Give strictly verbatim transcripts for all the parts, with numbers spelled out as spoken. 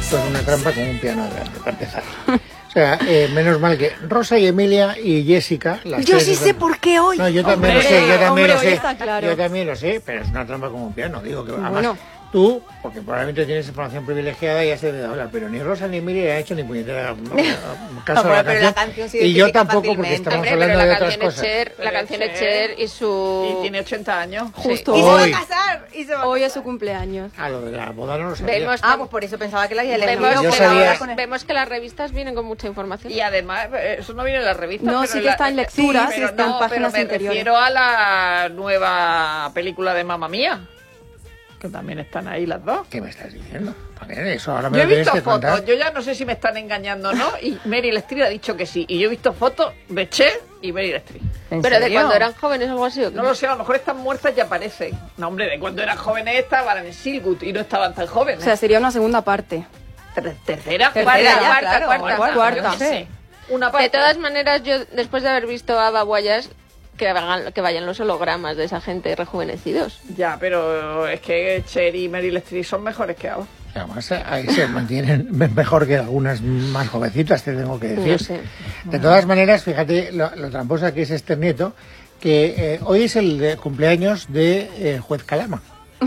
esto es una trampa con un piano grande, para empezar. O sea, eh, menos mal que Rosa y Emilia y Jessica... Las yo tres sí sé por qué hoy. No, yo también hombre, lo sé, yo también hombre, lo sé. está claro. Yo también lo sé, pero es una trampa con un piano. Digo que además Bueno. tú, porque probablemente tienes información privilegiada y has de hablar, pero ni Rosa ni Emilia han hecho ni puñetera caso No, a la pero canción. la canción se Y yo identifica tampoco, porque fácilmente. estamos Hombre, hablando pero de la otras canción cosas. es Cher, la Pero canción es Cher, Cher y su... Y tiene ochenta años. Justo Sí. hoy. Hoy. Y se va a casar. Y se va a Hoy es casar. su cumpleaños. Ah, lo de la boda no lo sabía. Vemos, Ah, pues por eso pensaba que la había vemos, elegido. Yo que sabía- las- Con el- vemos que las revistas vienen con mucha información. Y además, eh, eso no viene en la revista. No, pero sí que la- está en lecturas, sí, y pero está en no, páginas pero me interiores. refiero a la nueva película de Mamma Mía, que también están ahí las dos. ¿Qué me estás diciendo? ¿Para qué? Eso ahora me Yo he lo tienes visto que fotos, contar. yo ya no sé si me están engañando o no, y Meryl Streep ha dicho que sí. Y yo he visto fotos de Cher y Meryl Streep. ¿En Pero de serio? cuando eran jóvenes o algo así. ¿o qué? No lo sé, a lo mejor están muertas y aparecen. No, hombre, de cuando eran jóvenes estaban en Silwood y no estaban tan jóvenes. O sea, sería una segunda parte. Ter- tercera, Tercera, cuarta, ya, cuarta, claro, cuarta, cuarta, cuarta. yo qué sé. Una De parte. todas maneras, yo después de haber visto a Babuayas, que, hagan- que vayan los hologramas de esa gente rejuvenecidos. Ya, pero es que Cher y Meryl Streep son mejores que ahora. Y además, ahí se mantienen mejor que algunas más jovencitas, te tengo que decir. No sé. De todas maneras, fíjate lo, lo tramposa que es este nieto, que eh, hoy es el de cumpleaños de eh, Juez Calama.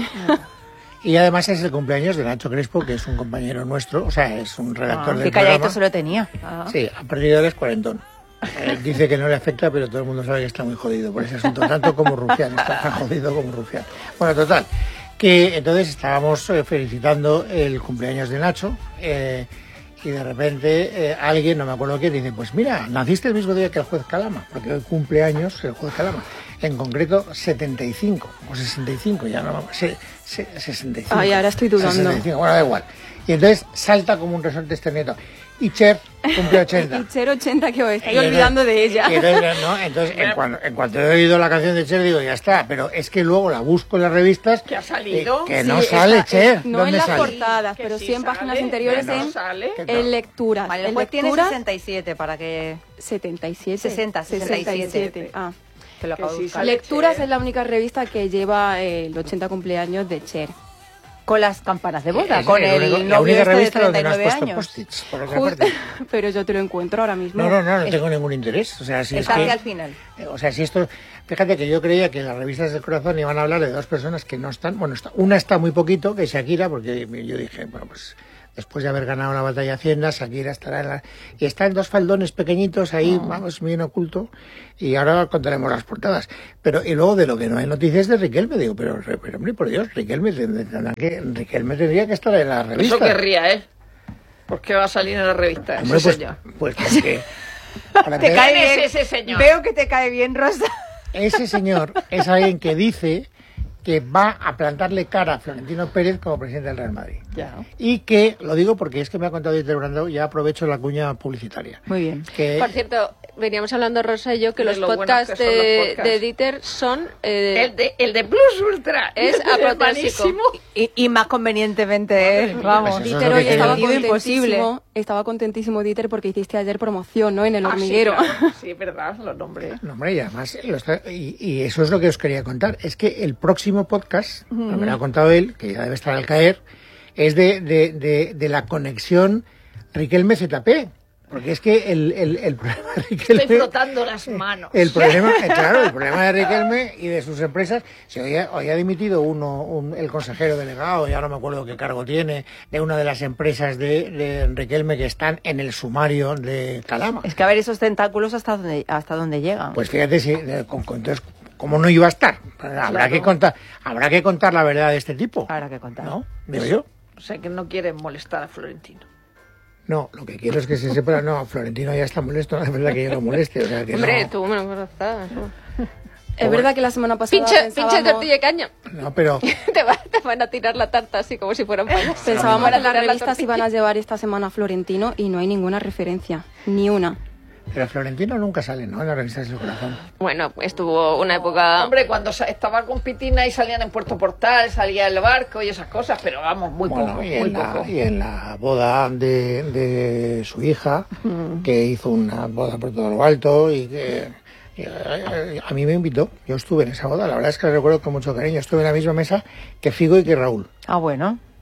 Y además es el cumpleaños de Nacho Crespo, que es un compañero nuestro, o sea, es un redactor Ah, del qué calladito programa. se lo tenía. Ah. Sí, a partir de es cuarentón. Él dice que no le afecta, pero todo el mundo sabe que está muy jodido por ese asunto, tanto como Rufián, está tan jodido como Rufián. Bueno, total, que entonces estábamos eh, felicitando el cumpleaños de Nacho, eh, y de repente eh, alguien, no me acuerdo quién, dice, pues mira, naciste el mismo día que el juez Calama, porque hoy cumpleaños el juez Calama, en concreto setenta y cinco, o sesenta y cinco, ya no me acuerdo, se- se- sesenta y cinco. Ay, ahora estoy dudando. sesenta y cinco, bueno, da igual. Y entonces salta como un resorte este nieto. Y Cher cumple ochenta. Y Cher ochenta, que os estoy Y entonces- olvidando de ella. y entonces, ¿no? Entonces, en, cuanto, en cuanto he oído la canción de Cher, digo, ya está. Pero es que luego la busco en las revistas. ¿Que ha salido? y que Sí, no está- sale eh, Cher. No ¿Dónde en las sale? portadas, Que pero sí sí en sale, páginas interiores, que no en, sale. ¿Qué tal? en lecturas. Vale, el en juez tiene lecturas, sesenta y siete para que, setenta y siete. sesenta, sesenta y siete. Ah. que lo Que acabo de sí buscar. sale. Lecturas Cher. es la única revista que lleva eh, el ochenta cumpleaños de Cher. Con las campanas de boda, Es con el el único- la novio única este de revista donde no has treinta y nueve puesto años. post-its, por otra Justo- parte. pero yo te lo encuentro ahora mismo. No, no, no, no tengo ningún interés. O sea, si es Está que, hacia el final. eh, o sea, si esto, fíjate que yo creía que las revistas del corazón iban a hablar de dos personas que no están, bueno, está- una está muy poquito, que es Shakira, porque yo dije, bueno, pues después de haber ganado la batalla de Hacienda, Shakira estará en la... Y está en dos faldones pequeñitos ahí, vamos, bien oculto, y ahora contaremos las portadas. Pero, y luego de lo que no hay noticias de Riquelme, digo, pero, pero hombre, por Dios, Riquelme tendría que, Riquelme tendría que estar en la revista. Eso querría, ¿eh? Porque va a salir en la revista Hombre, ese pues, señor. pues porque... para Te empezar, cae ¿Quién es bien. ese señor? Veo que te cae bien, Rosa. ese señor es alguien que dice que va a plantarle cara a Florentino Pérez como presidente del Real Madrid. Ya. Y que, lo digo porque es que me ha contado Dieter Brandau, ya aprovecho la cuña publicitaria. Muy bien. Que, Por cierto, veníamos hablando Rosa y yo que De los lo buenos podcasts que son los de, podcasts. de Dieter son... eh, El de, el de Plus Ultra. Es Ese apoteósico. malísimo. Y, y más convenientemente, Madre mía, vamos. pues eso es Dieter lo hoy que estaba tiene. Sentido imposible. contentísimo, estaba contentísimo Dieter porque hiciste ayer promoción, ¿no? En el Ah, sí, hormiguero. claro. Sí, es verdad, los nombres. no, hombre, y además, lo está- y, y eso es lo que os quería contar. Es que el próximo podcast, me lo ha contado él, que ya debe estar al caer, es de, de, de, de la conexión Riquelme-Z P. Porque es que el, el, el problema de Riquelme... Estoy frotando las manos. El problema, eh, claro, el problema de Riquelme y de sus empresas, si hoy ha, hoy ha dimitido uno, un- el consejero delegado, ya no me acuerdo qué cargo tiene, de una de las empresas de, de Riquelme que están en el sumario de Calama. Es que a ver esos tentáculos hasta dónde, hasta dónde llegan. Pues fíjate si, eh, con, con- entonces, ¿cómo no iba a estar? Habrá Claro. que contar, habrá que contar la verdad de este tipo. Habrá que contar. ¿No? Digo yo. O sea, que no quieren molestar a Florentino. No, lo que quiero es que se sepa, no, Florentino ya está molesto, no es verdad que yo lo moleste, o sea que Hombre, no. tú menos conoces, ¿no? Es verdad que la semana pasada Pinche, pensábamos, pinche tortilla de caña. No, pero te, va- te van a tirar la tarta así como si fueran payasos. pensábamos Van a que las tirar la revistas iban a tortilla. llevar esta semana a Florentino y no hay ninguna referencia, ni una. Pero Florentino nunca sale, ¿no? En las revistas del corazón. Bueno, estuvo una época... Hombre, cuando sa- estaba con Pitina y salían en Puerto Portal, salía el barco y esas cosas, pero vamos, muy Bueno, poco, y, muy en la, poco. y en la boda de, de su hija, que hizo una boda por todo lo alto y que y, eh, a mí me invitó. Yo estuve en esa boda, la verdad es que la recuerdo con mucho cariño. Estuve en la misma mesa que Figo y que Raúl. Ah, bueno.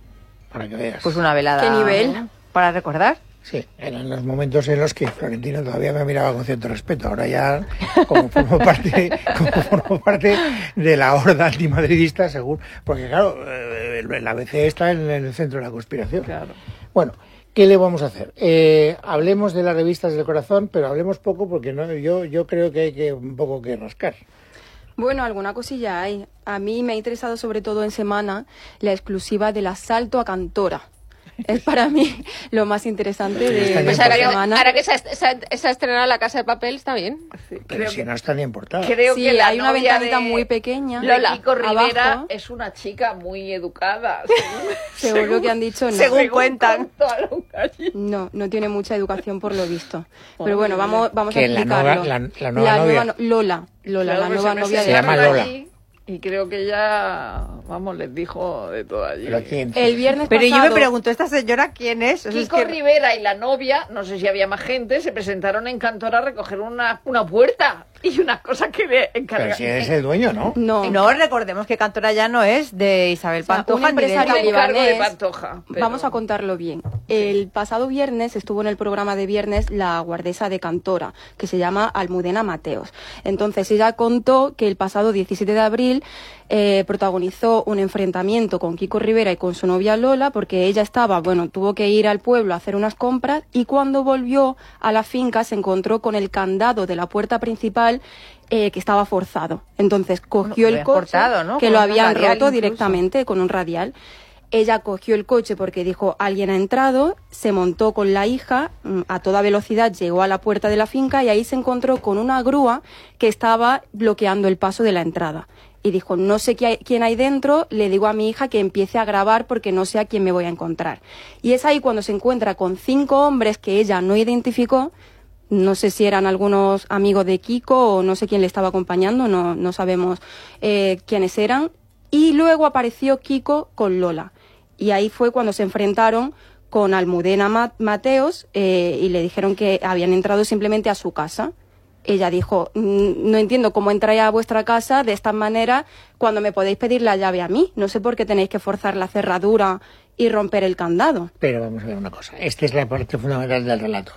para que veas. Pues una velada. ¿Qué nivel? Para recordar. Sí, eran los momentos en los que Florentino todavía me miraba con cierto respeto. Ahora ya, como formo parte, como formo parte de la horda antimadridista, según... Porque claro, eh, el A B C está en el centro de la conspiración. Claro. Bueno, ¿qué le vamos a hacer? Eh, hablemos de las revistas del corazón, pero hablemos poco porque no, yo, yo creo que hay que un poco que rascar. Bueno, alguna cosilla hay. A mí me ha interesado sobre todo en Semana la exclusiva del asalto a Cantora. Es para mí lo más interesante de, Está de bien, Pues ahora, porque- que, Semana. ahora que se ha, se ha- se ha estrenado La Casa de Papel, está bien. Sí, Pero creo si que- no está ni en portada. Creo Sí, que la hay una novia ventanita de- muy pequeña. Lola Kiko Rivera abajo. es una chica muy educada. Según lo que han dicho, no. Según cuentan. contaron allí. No, no tiene mucha educación por lo visto. Pero bueno, vamos, vamos a Que la explicarlo. nueva- la- la nueva novia. no- Lola, Lola, Claro, la pues nueva se novia Se de llama presentaron Lola. allí Y creo que ella, vamos, les dijo de todo allí. Pero ¿quién? El viernes Pero yo pasado. me pregunto, ¿esta señora quién es? O sea, es Kiko que- Rivera y la novia, no sé si había más gente, se presentaron en Cantora a recoger una, una puerta y unas cosas que le Pero encargaron. si eres el dueño, ¿no? No, No, recordemos que Cantora ya no es de Isabel O sea, Pantoja un ni de empresario Isabel- encargo de libanés. Pantoja. pero- Vamos a contarlo bien. El pasado viernes estuvo en el programa de viernes la guardesa de Cantora, que se llama Almudena Mateos. Entonces ella contó que el pasado diecisiete de abril eh, protagonizó un enfrentamiento con Kiko Rivera y con su novia Lola, porque ella estaba, bueno, tuvo que ir al pueblo a hacer unas compras y cuando volvió a la finca se encontró con el candado de la puerta principal eh, que estaba forzado. Entonces cogió Lo el habían coche, cortado, ¿no? que Con lo un habían radial roto incluso. directamente con un radial. Ella cogió el coche porque dijo alguien ha entrado, se montó con la hija, mm, a toda velocidad llegó a la puerta de la finca y ahí se encontró con una grúa que estaba bloqueando el paso de la entrada. Y dijo, no sé qué hay- quién hay dentro, le digo a mi hija que empiece a grabar porque no sé a quién me voy a encontrar. Y es ahí cuando se encuentra con cinco hombres que ella no identificó, no sé si eran algunos amigos de Kiko o no sé quién le estaba acompañando, no, no sabemos eh, quiénes eran. Y luego apareció Kiko con Lola. Y ahí fue cuando se enfrentaron con Almudena Ma- Mateos eh, y le dijeron que habían entrado simplemente a su casa. Ella dijo, "Mm, no entiendo cómo entráis a vuestra casa de esta manera cuando me podéis pedir la llave a mí. No sé por qué tenéis que forzar la cerradura y romper el candado". Pero vamos a ver una cosa. Esta es la parte fundamental del relato.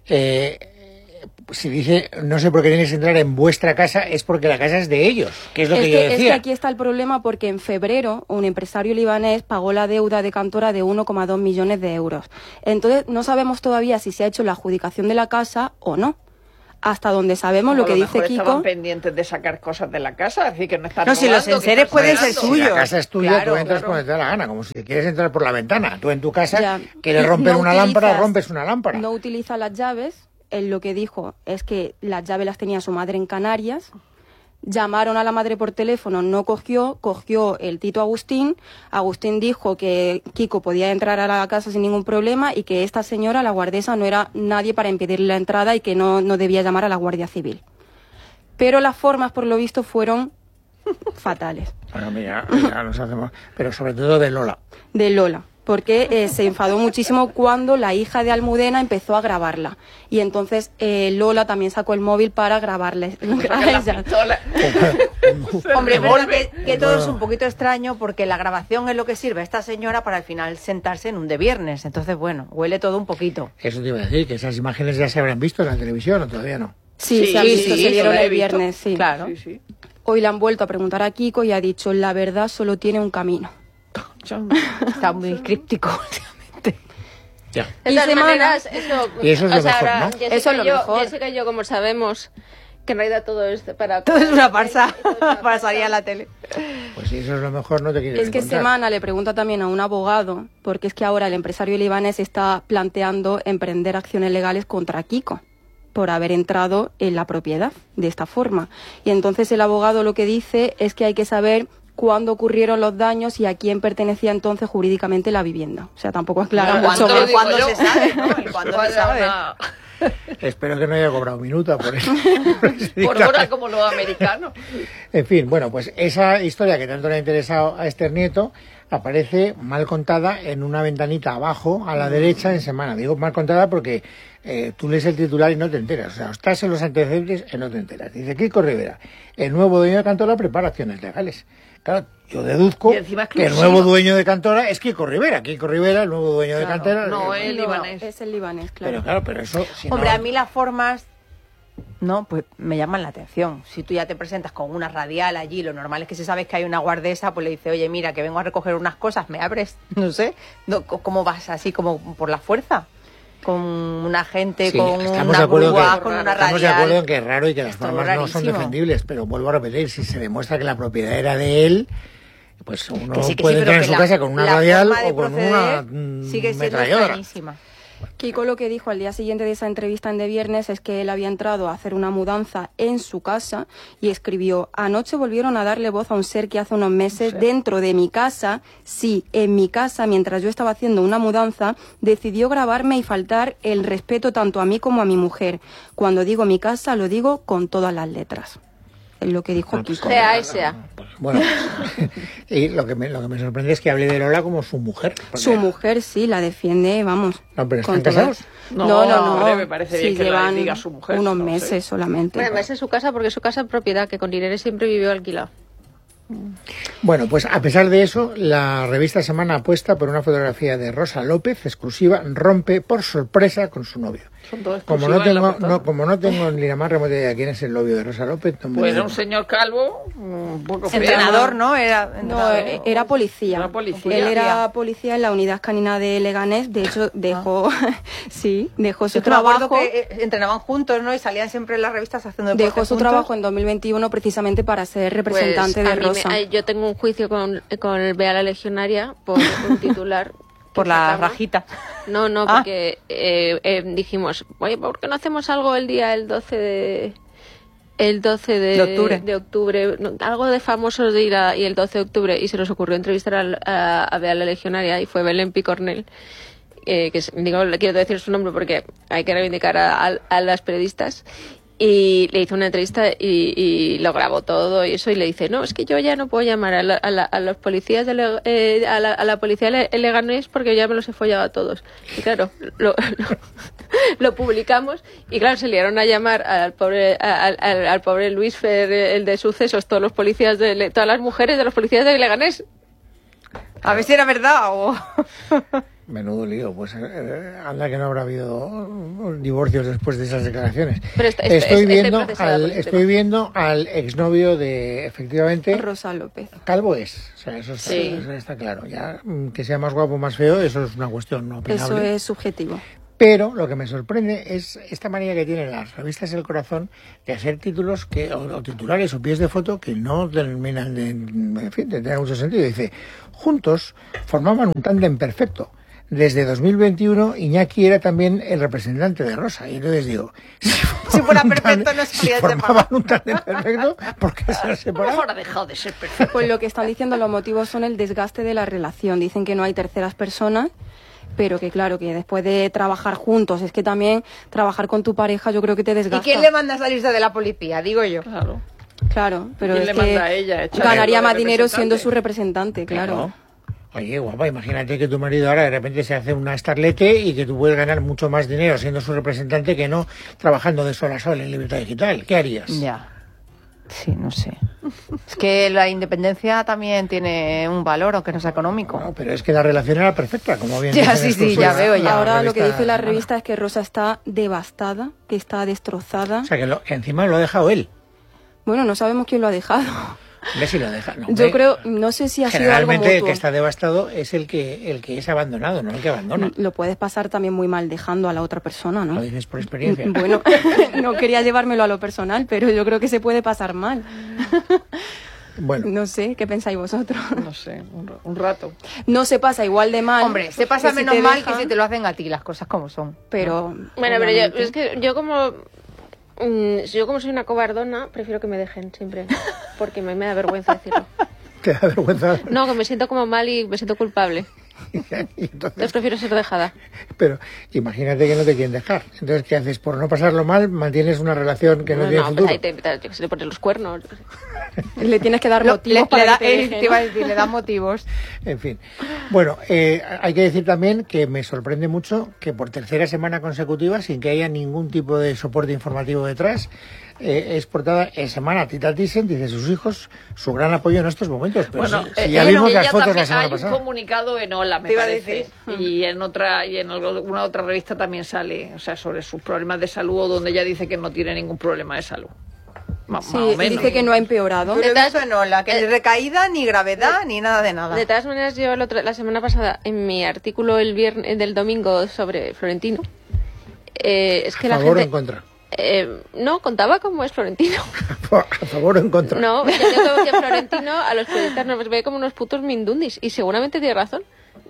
Eh, si dice, no sé por qué tienes que entrar en vuestra casa, es porque la casa es de ellos, que es lo Es que, que, yo es que decía. aquí está el problema porque en febrero un empresario libanés pagó la deuda de Cantora de uno coma dos millones de euros. Entonces no sabemos todavía si se ha hecho la adjudicación de la casa o no. Hasta donde sabemos lo A que lo dice mejor estaban Kiko. pendientes de sacar cosas de la casa, es decir, que no están No, si los robando, que enseres están pueden sacando. ser Si la suyos. casa es tuya, Claro, tú entras claro. cuando te da la gana, como si quieres entrar por la ventana. Tú en tu casa Ya. quieres romper No una lámpara, utilizas- rompes una lámpara. No utiliza las llaves. Él lo que dijo es que las llaves las tenía su madre en Canarias. Llamaron a la madre por teléfono, no cogió, cogió el Tito Agustín. Agustín dijo que Kiko podía entrar a la casa sin ningún problema y que esta señora, la guardesa, no era nadie para impedirle la entrada y que no, no debía llamar a la Guardia Civil. Pero las formas, por lo visto, fueron fatales. Bueno, mira, ya nos hacemos. Pero sobre todo de Lola. De Lola, porque eh, se enfadó muchísimo cuando la hija de Almudena empezó a grabarla. Y entonces eh, Lola también sacó el móvil para grabarle. a La ella. pistola. Hombre, es verdad Revuelve. que, que todo es un poquito extraño porque la grabación es lo que sirve a esta señora para al final sentarse en un de viernes. Entonces, bueno, huele todo un poquito. Eso te iba a decir, que esas imágenes ya se habrán visto en la televisión o todavía no. Sí, Sí, se han sí, visto, sí, se vieron lo he el visto. viernes, sí. Claro. Sí, sí. Hoy le han vuelto a preguntar a Kiko y ha dicho, la verdad solo tiene un camino. Está muy críptico. Ya. De Y todas semana- maneras, eso, Y eso es o lo sea, mejor, ahora, ¿no? Jessica Eso es y lo yo, mejor. Jessica y yo, como sabemos que en realidad todo es para... Todo es una farsa Todo es una para salir farsa. a la tele. Pues si eso es lo mejor, no te quieres Es que encontrar. Semana le pregunta también a un abogado, porque es que ahora el empresario libanés está planteando emprender acciones legales contra Kiko por haber entrado en la propiedad de esta forma. Y entonces el abogado lo que dice es que hay que saber cuándo ocurrieron los daños y a quién pertenecía entonces jurídicamente la vivienda. O sea, tampoco aclara Bueno, mucho ¿cuándo más. digo ¿Cuándo yo? se sabe, no? ¿Y cuándo se Vaya sabe? una- Espero que no haya cobrado minuta por eso. Por hora como los americanos. En fin, bueno, pues esa historia que tanto le ha interesado a Esther Nieto aparece mal contada en una ventanita abajo a la derecha en Semana. Digo mal contada porque eh, tú lees el titular y no te enteras. O sea, estás en los antecedentes y no te enteras. Dice Kiko Rivera, el nuevo dueño de Cantora prepara acciones legales. Claro, yo deduzco Y encima que el exclusivo. nuevo dueño de Cantora es Kiko Rivera. Kiko Rivera, el nuevo dueño de Claro, Cantora. no, eh, el No, libanés. Es el libanés, claro. Pero claro, pero eso... si Hombre, no- a mí las formas, no, pues me llaman la atención. Si tú ya te presentas con una radial allí, lo normal es que si sabes que hay una guardesa, pues le dice, oye, mira, que vengo a recoger unas cosas, ¿me abres? No sé, no, ¿cómo vas así como por la fuerza? Con una gente, Sí, con estamos una de acuerdo grúa, que, con una estamos radial. de acuerdo en que es raro y que las Es todo formas no son rarísimo. defendibles, pero vuelvo a repetir, si se demuestra que la propiedad era de él, pues uno Que sí, que sí, puede pero entrar en que su la- casa con una la radial forma de o con proceder una mm, sigue siendo metralladora. extrañísima. Kiko lo que dijo al día siguiente de esa entrevista en De Viernes es que él había entrado a hacer una mudanza en su casa y escribió: anoche volvieron a darle voz a un ser que hace unos meses dentro de mi casa, sí, en mi casa, mientras yo estaba haciendo una mudanza, decidió grabarme y faltar el respeto tanto a mí como a mi mujer. Cuando digo mi casa, lo digo con todas las letras. Es lo que dijo Kiko. Sea ese sea. Bueno, y lo que, me, lo que me sorprende es que hable de Lola como su mujer. porque- Su mujer sí la defiende, vamos. No, pero con ¿están todas- casados? No, No, no, no. hombre, me parece bien Sí, que la llevan diga su mujer, unos no sé. meses solamente. Bueno, además es su casa porque es su casa en propiedad, que con Irene siempre vivió alquilado. Bueno, pues a pesar de eso, la revista Semana apuesta por una fotografía de Rosa López, exclusiva, rompe por sorpresa con su novio. Son todas Como no exclusivas en la tengo, portada. no, como no tengo ni la más remota idea de quién es el novio de Rosa López, no me Pues era digo. un señor calvo, un poco feo. Entrenador, ¿no? Era No, entrenador. eh, era policía. Era policía. Él era policía en la unidad canina de Leganés. De hecho, dejó, sí, dejó su Yo que me acuerdo trabajo. que eh, entrenaban juntos, ¿no? Y salían siempre en las revistas haciendo deporte Dejó su juntos. trabajo en dos mil veintiuno precisamente para ser representante Pues, a de mí me- Rosa. ay, yo tengo un juicio con, con el Bea la Legionaria por un titular. Por que la sacamos. rajita. No, no, Ah. porque eh, eh, dijimos, oye, ¿por qué no hacemos algo el día, el doce de... El doce de, De octubre. de octubre, no, algo de famosos de ir a, y el doce de octubre, y se nos ocurrió entrevistar a, a, a Bea la Legionaria, y fue Belén Picornell, eh, que es- digo, le quiero decir su nombre porque hay que reivindicar a, a, a las periodistas, y le hizo una entrevista y, y lo grabó todo y eso, y le dice, no, es que yo ya no puedo llamar a, la, a, la, a los policías de Le- eh, a, la, a la policía de Le- Leganés porque ya me los he follado a todos. Y claro, lo, lo, lo publicamos y claro, se liaron a llamar al pobre al, al, al pobre Luis Fer, el de sucesos, todos los policías de Le- todas las mujeres de los policías de Leganés. A ver si era verdad o... Menudo lío, pues eh, eh, anda que no habrá habido uh, divorcios después de esas declaraciones. Pero está- está- estoy, está viendo procesada al, por el estoy tema. viendo al exnovio de, efectivamente, Rosa López. Calvo es. O sea, eso está, Sí. eso está claro. Ya mm, que sea más guapo o más feo, eso es una cuestión no opinable. Eso es subjetivo. Pero lo que me sorprende es esta manía que tienen las revistas El Corazón de hacer títulos que, o, o titulares o pies de foto que no terminan de, en fin, de tener mucho sentido. Dice, juntos formaban un tándem perfecto. Desde dos mil veintiuno Iñaki era también el representante de Rosa. Y entonces digo, si, Si fuera formaban un perfecto, tándem- no si estaría formaban separado. un tándem perfecto, ¿por qué se han A lo separado? mejor ha dejado de ser perfecto. Pues lo que están diciendo los motivos son el desgaste de la relación. Dicen que no hay terceras personas, pero que claro, que después de trabajar juntos, es que también trabajar con tu pareja yo creo que te ¿Y desgasta. quién le manda a salirse de la policía? Digo yo. Claro. Claro, pero ¿Quién es le que manda a ella a echar ganaría el más dinero representante? siendo su representante, claro. Claro. Oye, guapa, imagínate que tu marido ahora de repente se hace una starlete y que tú puedes ganar mucho más dinero siendo su representante que no trabajando de sol a sol en Libertad Digital. ¿Qué harías? Ya. Sí, no sé. Es que la independencia también tiene un valor, aunque no sea económico. No, pero es que la relación era perfecta, como bien Ya, dicen sí, en sí, exclusiva ya veo, ya. la Ahora lo que revista dice la Semana. revista es que Rosa está devastada, que está destrozada. O sea, que, lo, que encima lo ha dejado él. Bueno, no sabemos quién lo ha dejado. ¿Ves si lo deja? No, Yo hombre. creo, no sé si ha sido algo Generalmente el mutuo. que está devastado es el que el que es abandonado, no el que abandona. Lo puedes pasar también muy mal dejando a la otra persona, ¿no? Lo dices por experiencia. Bueno, no quería llevármelo a lo personal, pero yo creo que se puede pasar mal. Bueno, No sé, ¿qué pensáis vosotros? No sé, un, un rato. No se pasa igual de mal. Hombre, se pasa que si menos te mal dejan, que si te lo hacen a ti, las cosas como son. Pero. Bueno, pero yo, obviamente- es que yo como mm, yo como soy una cobardona, prefiero que me dejen siempre, porque me, me da vergüenza decirlo. te da vergüenza. No, que me siento como mal y me siento culpable. Y Entonces entonces, prefiero ser dejada. pero imagínate que no te quieren dejar. Entonces, ¿qué haces? Por no pasarlo mal, mantienes una relación que no, No, tiene no, futuro. pues ahí te, te, yo que sé, le pones los cuernos. yo qué sé. Le tienes que dar Lo- motivos le- para le da- que te eh, deje, te iba a ¿no? decir, le da motivos. En fin. Bueno, eh, hay que decir también que me sorprende mucho que por tercera semana consecutiva, sin que haya ningún tipo de soporte informativo detrás, eh, es portada en semana Tita Thyssen, dice sus hijos, su gran apoyo en estos momentos. Pero Bueno, si, si eh, ya ella vimos las fotos también- la semana hay pasada. un comunicado en Hola, me Te iba a parece, decir. y en otra y en alguna otra revista también sale, o sea, sobre sus problemas de salud, o donde ella dice que no tiene ningún problema de salud. Más, Sí, más o menos. dice que no ha empeorado. Yo lo he todas- visto en Ola, que ni recaída, ni gravedad, ni nada de nada. De todas maneras, yo el otro- la semana pasada, en mi artículo el viernes del domingo sobre Florentino, eh, es que ¿A la favor o en gente... contra? eh, no, contaba cómo es Florentino. ¿A favor o en contra? No, yo creo que Florentino a los periodistas nos ve como unos putos mindundis. Y seguramente tiene razón.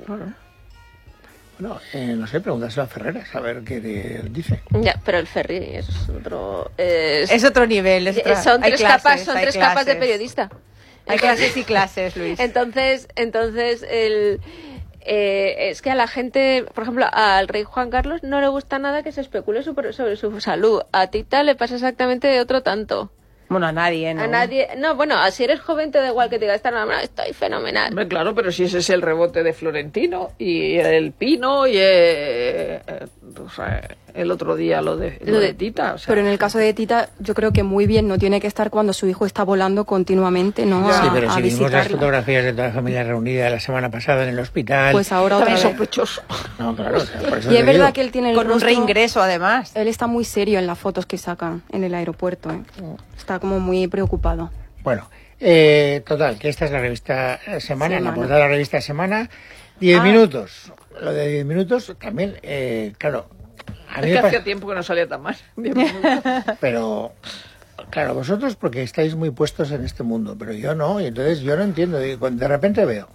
Bueno, eh, no sé, pregúntaselo a Ferreras, a ver qué te dice. Ya, pero el Ferri es otro... es- Es otro nivel. Es otra- son hay tres clases, capas, son hay tres capas de clases. periodista. Hay clases y clases, Luis. Entonces, entonces el, eh, es que a la gente, por ejemplo, al rey Juan Carlos no le gusta nada que se especule sobre, sobre su salud. A Tita le pasa exactamente de otro tanto. Bueno, a nadie, ¿no? A nadie, no, bueno, si eres joven te da igual que te diga, "Esta no, no, estoy fenomenal". Hombre, claro, pero si ese es el rebote de Florentino y el Pino y eh, eh, o sea, el otro día lo de, lo Lo de de- Tita. O sea, Pero en el caso de Tita, yo creo que muy bien no tiene que estar cuando su hijo está volando continuamente, ¿no? Sí, A, pero a si vimos las visitarla. fotografías de toda la familia reunida la semana pasada en el hospital... Pues ahora otra también vez. sospechoso. No, claro, o sea, por eso Y te es verdad digo. que él tiene el Con un rostro- reingreso, además. Él está muy serio en las fotos que sacan en el aeropuerto, ¿eh? Está como muy preocupado. Bueno, eh, total, que esta es la revista eh, Semana, en la Semana. portada de la revista Semana, diez Ah. minutos. Lo de diez minutos también, eh, claro, a mí Es me que pasa- hacía tiempo que no salía tan mal. Diez minutos. pero claro, vosotros porque estáis muy puestos en este mundo, pero yo no, y entonces yo no entiendo, y cuando de repente veo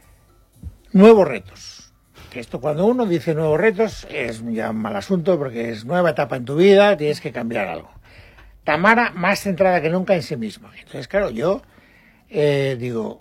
nuevos retos. Que esto cuando uno dice nuevos retos es ya un mal asunto porque es nueva etapa en tu vida, tienes que cambiar algo. Tamara más centrada que nunca en sí misma. Entonces, claro, yo eh, digo,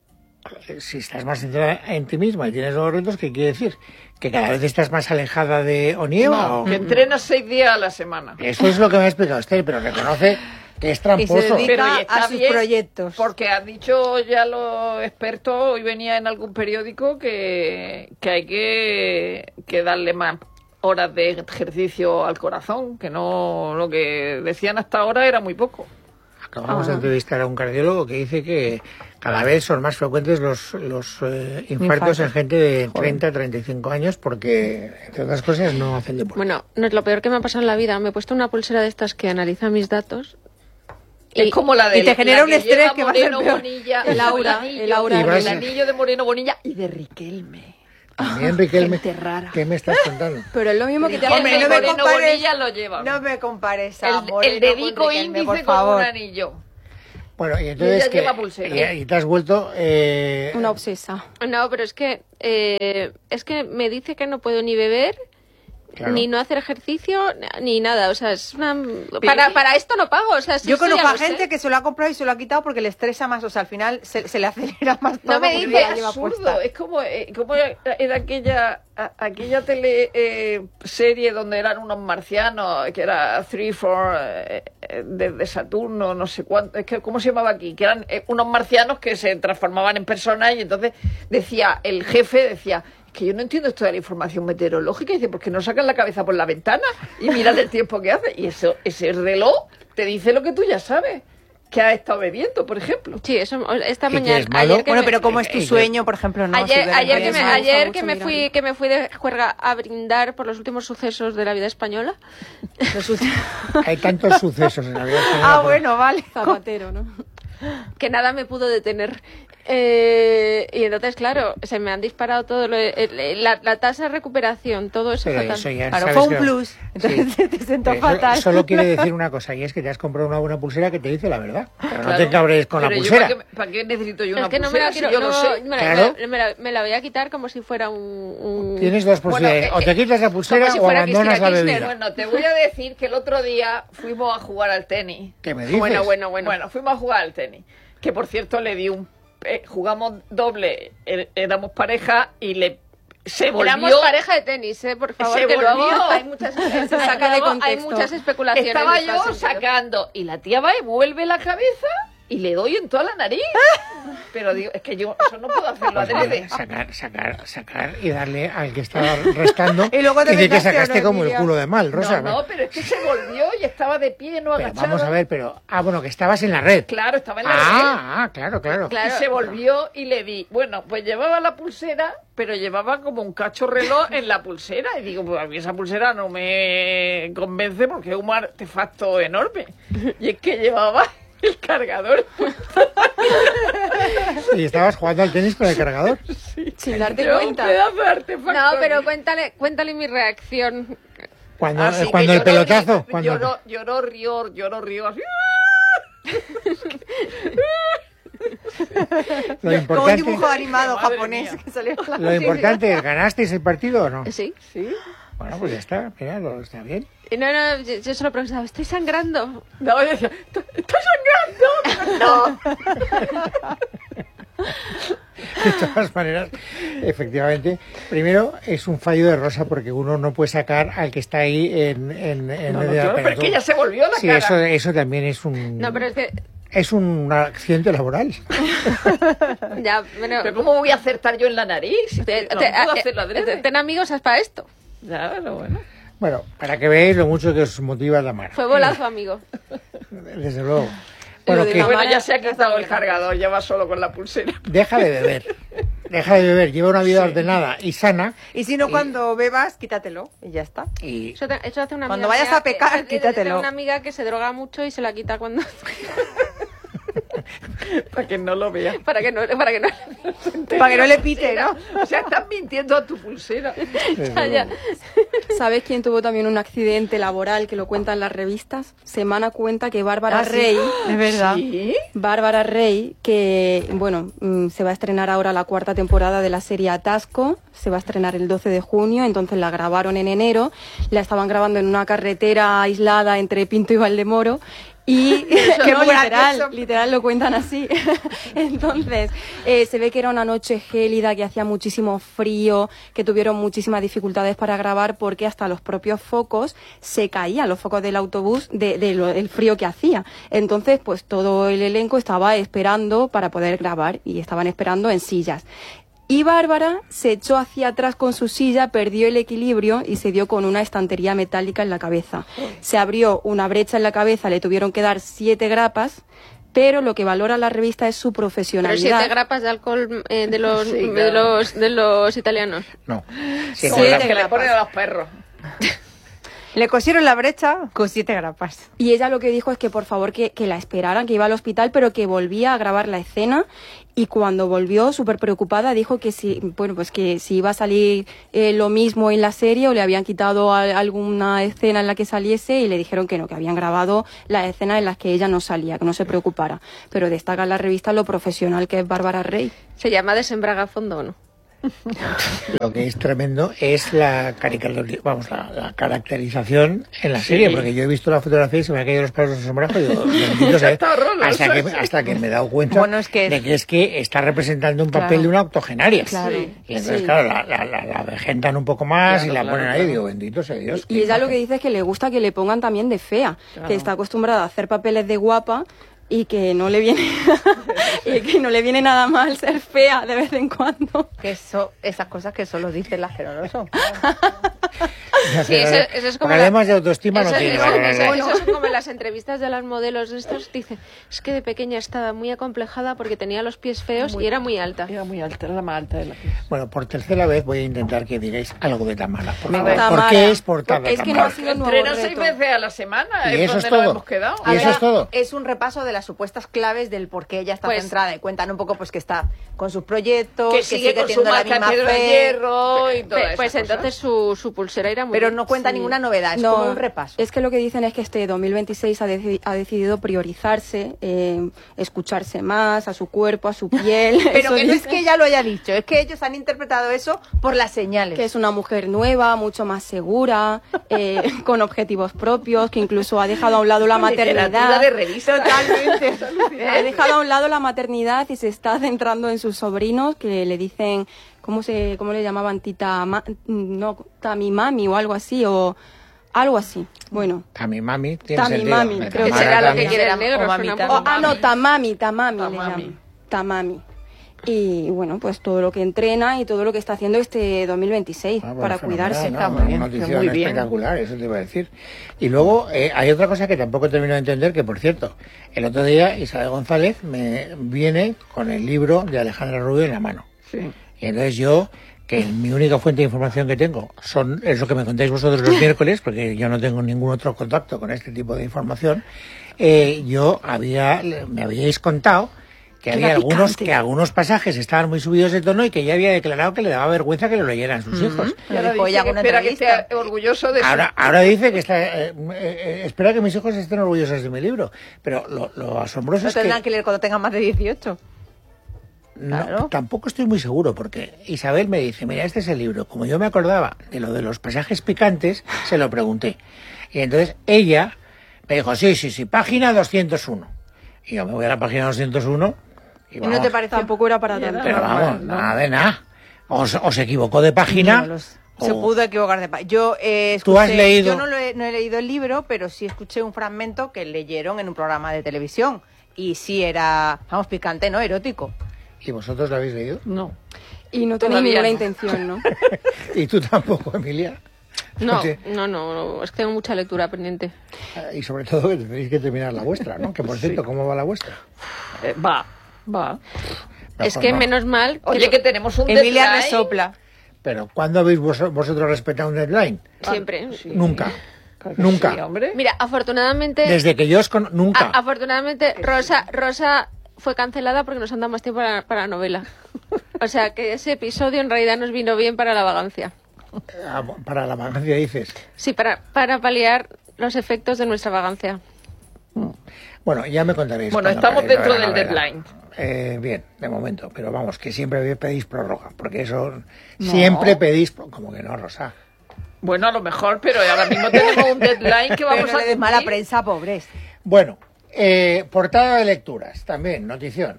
si estás más centrada en ti misma y tienes nuevos retos, ¿qué quiere decir? ¿Que cada vez estás más alejada de Onieva? No, o- que entrenas seis días a la semana. Eso es lo que me ha explicado Esther, pero reconoce que es Y se tramposo. dedica Pero y a está sus bien, proyectos. Porque han dicho ya los expertos, hoy venía en algún periódico, que, que hay que, que darle más horas de ejercicio al corazón, que no lo que decían hasta ahora era muy poco. Acabamos Ah. de entrevistar a un cardiólogo que dice que cada vez son más frecuentes los, los eh, infartos Infartos. en gente de treinta a treinta y cinco años porque, entre otras cosas, no hacen deporte. Bueno, no es lo peor que me ha pasado en la vida. Me he puesto una pulsera de estas que analiza mis datos. Es como la de y te genera la un que estrés lleva que va a ser Moreno peor. Bonilla, El aura, anillo, el aura. Y vas- el anillo de Moreno Bonilla y de Riquelme. También, Riquelme, gente rara. ¿qué me estás contando? Pero es lo mismo que te Riquelme hacen y no me Moreno compares- Bonilla lo llevan. No me compares a el, Moreno el con dedico Riquelme, índice por con favor. un anillo. Bueno, y entonces ella que, lleva pulsera. y, y te has vuelto eh, una obsesa. No, pero es que eh, es que me dice que no puedo ni beber, claro. ni no hacer ejercicio, ni nada. O sea, es una... Para, para esto no pago. O sea, si Yo esto ya conozco a lo sé. gente que se lo ha comprado y se lo ha quitado porque le estresa más. O sea, al final se, se le acelera más todo. No me porque digas, la Es lleva absurdo, puesta. es como, eh, como era, era aquella a- aquella tele eh, serie donde eran unos marcianos, que era Three, Four, eh, eh, desde Saturno, no sé cuánto, es que ¿cómo se llamaba aquí? Que eran eh, unos marcianos que se transformaban en personas y entonces decía, el jefe decía, es que yo no entiendo esto de la información meteorológica, y dice, porque no sacan la cabeza por la ventana y miran el tiempo que hace, y eso, ese reloj te dice lo que tú ya sabes, que has estado bebiendo, por ejemplo. Sí, eso esta ¿Qué mañana. quieres, malo? Ayer que Bueno, me- pero como es Eh, tu eh, sueño, por ejemplo, no. Ayer, Si ayer, que duermes- me, me gusta ayer mucho que me mirar. fui que me fui de juerga a brindar por los últimos sucesos de la vida española. Hay tantos sucesos en la vida española, Ah, pero- bueno, vale. Zapatero, ¿no? Que nada me pudo detener. Eh, y entonces, claro, se me han disparado todo lo- el- el- la, la tasa de recuperación, todo eso Pero fatal. eso ya Claro, sabes fue un que- plus. Entonces te sentó Pero fatal. Eso, solo quiere decir una cosa, y es que te has comprado una buena pulsera que te dice la verdad. Pero no Claro. te cabres con la Pero yo, pulsera. ¿para qué, para qué necesito yo una Es que no me la pulsera quiero, si yo no, lo sé? me, la, Claro. me- me la- me la voy a quitar como si fuera un... un- Tienes dos posibilidades, Bueno, eh, o te quitas la pulsera como si o fuera abandonas la Cristina bebida. Bueno, te voy a decir que el otro día fuimos a jugar al tenis. ¿Qué me dices? Bueno, bueno, bueno. Bueno, fuimos a jugar al tenis. Que por cierto le di un eh, jugamos doble, er, éramos pareja y le se volvió. Éramos pareja de tenis, ¿eh? Por favor, Se que luego volvió. hay muchas, se saca de Luego contexto. Hay muchas especulaciones. Estaba en este yo sentido. sacando y la tía va y vuelve la cabeza y le doy en toda la nariz. Pero digo, es que yo eso no puedo hacerlo Pues adrede. nada, sacar, sacar, sacar y darle al que estaba restando. Y luego te dice que vengaste, sacaste ¿no, como el Emilia? culo de mal, Rosa. No, no, pero es que se volvió y estaba de pie, no Pero agachado. vamos a ver, pero. Ah, bueno, que estabas en la red. Claro, estaba en la red. Ah, ah, claro, claro. Claro. Y se volvió y le di. Bueno, pues llevaba la pulsera, pero llevaba como un cacho reloj en la pulsera. Y digo, pues a mí esa pulsera no me convence porque es un artefacto enorme. Y es que llevaba el cargador. Y estabas jugando al tenis con el cargador. Sin darte Yo, un cuenta. pedazo de artefacto. No, pero cuéntale, cuéntale mi reacción. Cuando, Así que cuando el lloró, pelotazo. Cuando... Lloró, lloró, rió, lloró, rió. Así. Lo Como un importante, dibujo animado Madre japonés mía. que salió en la lo importante es, ¿ganasteis el partido o no? Sí. Sí. Bueno, pues ya está, mira, lo- está bien. Y no, no, yo, yo solo preguntaba, ¿estoy sangrando? No, yo decía, "¿Está- ¿estás sangrando?" No. De todas maneras, efectivamente, primero es un fallo de Rosa porque uno no puede sacar al que está ahí en, en, en No, medio no, de la claro, pero es pelota. que ya se volvió la Sí, cara. eso, eso también es un No, pero es que es un accidente laboral. ya, bueno, Pero ¿cómo voy a acertar yo en la nariz? te- no te- puedo eh, hacerlo adrede. te- ten amigos es para esto. Ya, pero bueno. Bueno, para que veáis lo mucho que os motiva la mar. Fue bolazo, amigo. Desde luego. Bueno, de que la Bueno, Mara ya se ha ya quitado está el cargador, ya va solo con la pulsera. deja de beber. Deja de beber, lleva una vida ordenada y sana. Y si no, cuando bebas, quítatelo y ya está. Y Eso, te- eso hace una Cuando amiga vayas mía a pecar, que- de- de- de- quítatelo. Tengo una amiga que se droga mucho y se la quita cuando Para que no lo vea. para que no para que no Para que no le pite, ¿no? O sea, estás mintiendo a tu pulsera. desde Ya, ya. luego. ¿Sabes quién tuvo también un accidente laboral que lo cuentan las revistas? Semana cuenta que Bárbara Ah, sí. Rey, Es verdad. ¿Sí? Bárbara Rey, que bueno, mm, se va a estrenar ahora la cuarta temporada de la serie Atasco, se va a estrenar el doce de junio, entonces la grabaron en enero, la estaban grabando en una carretera aislada entre Pinto y Valdemoro. Y Qué no, gracioso. literal, literal lo cuentan así. Entonces, eh, se ve que era una noche gélida, que hacía muchísimo frío, que tuvieron muchísimas dificultades para grabar porque hasta los propios focos se caían, los focos del autobús, de, de lo- del frío que hacía. Entonces, pues todo el elenco estaba esperando para poder grabar y estaban esperando en sillas. Y Bárbara se echó hacia atrás con su silla, perdió el equilibrio y se dio con una estantería metálica en la cabeza. Se abrió una brecha en la cabeza, le tuvieron que dar siete grapas, pero lo que valora la revista es su Pero profesionalidad. siete grapas de alcohol eh, de los Sí, de claro. los de los italianos. No. Sí, Como bueno, las que le ponen a los perros. Le cosieron la brecha con siete grapas. Y ella lo que dijo es que por favor que, que la esperaran, que iba al hospital, pero que volvía a grabar la escena. Y cuando volvió, súper preocupada, dijo que si, bueno, pues que si iba a salir eh, lo mismo en la serie o le habían quitado a- alguna escena en la que saliese y le dijeron que no, que habían grabado las escenas en las que ella no salía, que no se preocupara. Pero destaca en la revista lo profesional que es Bárbara Rey. Se llama Desembraga a fondo, ¿o no? lo que es tremendo es la, caricatura- vamos, la, la caracterización en la serie, porque yo he visto la fotografía y se me han caído los pelos de sombrajo y digo, bendito sea, Está horroroso. hasta que, hasta que me he dado cuenta Bueno, es que- de que es que está representando un papel Claro. de una octogenaria. Claro. Y entonces, Sí. claro, la, la, la, la avejentan un poco más Claro, y la claro, ponen ahí claro. y digo, bendito sea Dios. Y ella lo que dice es que le gusta que le pongan también de fea, que está acostumbrada a hacer papeles de guapa y que no le viene y que no le viene nada mal ser fea de vez en cuando. Que eso, esas cosas que solo dicen las que no lo son. Sí, eso, eso es como Problemas la- de autoestima eso, no tiene. eso- Vale, vale, eso- vale. eso son como las entrevistas de las modelos de estos. Dicen, es que de pequeña estaba muy acomplejada porque tenía los pies feos y era muy alta. Era muy alta, era la más alta de la clase. Bueno, por tercera vez voy a intentar que digáis algo de Tamara. Por favor. Tamara. ¿Por qué es portada Es que no Tamara? ha sido el nuevo Entrena seis reto. veces a la semana, Y es eso es donde nos todo. hemos quedado. Y eso es todo. Es un repaso de las supuestas claves del por qué ella está Pues- centrada y cuentan un poco pues que está con sus proyectos, Que que, sigue con su teniendo la marca misma Pedro de fe, Hierro y todo Pe- eso. Pues entonces su, su pulsera era muy pero no cuenta Sí. ninguna novedad, es como un repaso. Es que lo que dicen es que este dos mil veintitrés veintiséis ha, deci- ha decidido priorizarse, eh, escucharse más a su cuerpo, a su piel. Pero Eso que no es dice. que ella lo haya dicho, es que ellos han interpretado eso por las señales. Que es una mujer nueva, mucho más segura, eh, con objetivos propios, que incluso ha dejado a un lado la Literatura maternidad. de revista. Totalmente. Ha dejado a un lado la maternidad y se está centrando en sus sobrinos, que le dicen, ¿cómo se cómo le llamaban? Tita, ma- no, Tami Mami o algo así, o algo así. Bueno. Tami Mami tiene Tami sentido. Mami, Me creo que llamara será lo Tami. que quiere el O negro, mamita. suena un Oh, poco ah, no, mami. Tamami, Tamami, le Tamami. llaman. Tamami. Y bueno, pues todo lo que entrena y todo lo que está haciendo este dos mil veintiséis Ah, bueno, para fenomenal, cuidarse. ¿no? Está muy bien, Una notición muy bien. espectacular, eso te iba a decir. Y luego eh, hay otra cosa que tampoco termino de entender, que por cierto, el otro día Isabel González me viene con el libro de Alejandra Rubio en la mano. Sí. Y entonces yo, que mi única fuente de información que tengo son es lo que me contáis vosotros los miércoles, porque yo no tengo ningún otro contacto con este tipo de información, eh, yo había, me habíais contado que Era había algunos, picante. que algunos pasajes estaban muy subidos de tono y que ella había declarado que le daba vergüenza que lo leyeran sus hijos. Y ahora Lo dijo dice ella que en una espera que entrevista. esté orgulloso de su... Ahora, ahora dice que está, eh, eh, eh, espera que mis hijos estén orgullosos de mi libro, pero lo, lo asombroso Lo es que tendrán que leer cuando tengan más de dieciocho. no, claro. tampoco estoy muy seguro, porque Isabel me dice, mira, este es el libro. Como yo me acordaba de lo de los pasajes picantes, se lo pregunté. Y entonces ella me dijo, sí, sí, sí, página doscientos uno. Y yo me voy a la página doscientos uno y ¿Y vamos, no te parece Tampoco era para Y era- tanto. pero normal, vamos, ¿no? nada de nada. O, se- o se equivocó de página. No lo sé. Se o- pudo equivocar de pa- Yo eh, ¿Tú has escuché- leído? Yo no, lo he, no he leído el libro, pero sí escuché un fragmento que leyeron en un programa de televisión. Y sí era, vamos, picante, ¿no? Erótico. ¿Y vosotros lo habéis leído? No. Y no tenéis Todavía ninguna no. intención, ¿no? Y tú tampoco, Emilia. No, Sí. no, no, no, es que tengo mucha lectura pendiente. Eh, Y sobre todo que tenéis que terminar la vuestra, ¿no? Que por cierto, ¿cómo va la vuestra? Eh, va, va. Es Mejor que no. menos mal que, Oye, que tenemos un Emilia deadline. resopla. Pero ¿cuándo habéis vos- vosotros respetado un deadline? siempre. Nunca. Claro que Nunca. sí, hombre. Mira, afortunadamente, Desde que yo os con... Nunca. a- afortunadamente Rosa, Rosa fue cancelada porque nos han dado más tiempo para, para la novela. O sea que ese episodio en realidad nos vino bien para la vagancia. Ah, para la vagancia dices. Sí, para, para paliar los efectos de nuestra vagancia. Bueno, ya me contaréis. Bueno, cuando estamos acabéis dentro la del novela. deadline. Eh, bien, de momento. Pero vamos, que siempre pedís prórroga. Porque eso... Siempre pedís... Como que no, Rosa. Bueno, a lo mejor, pero ahora mismo tenemos un deadline que vamos Pero no a le des mala cumplir. prensa, pobres. Bueno, eh, portada de lecturas. También, notición.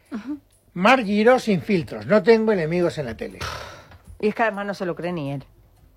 Mar Giró sin filtros. No tengo enemigos en la tele. Y es que además no se lo cree ni él.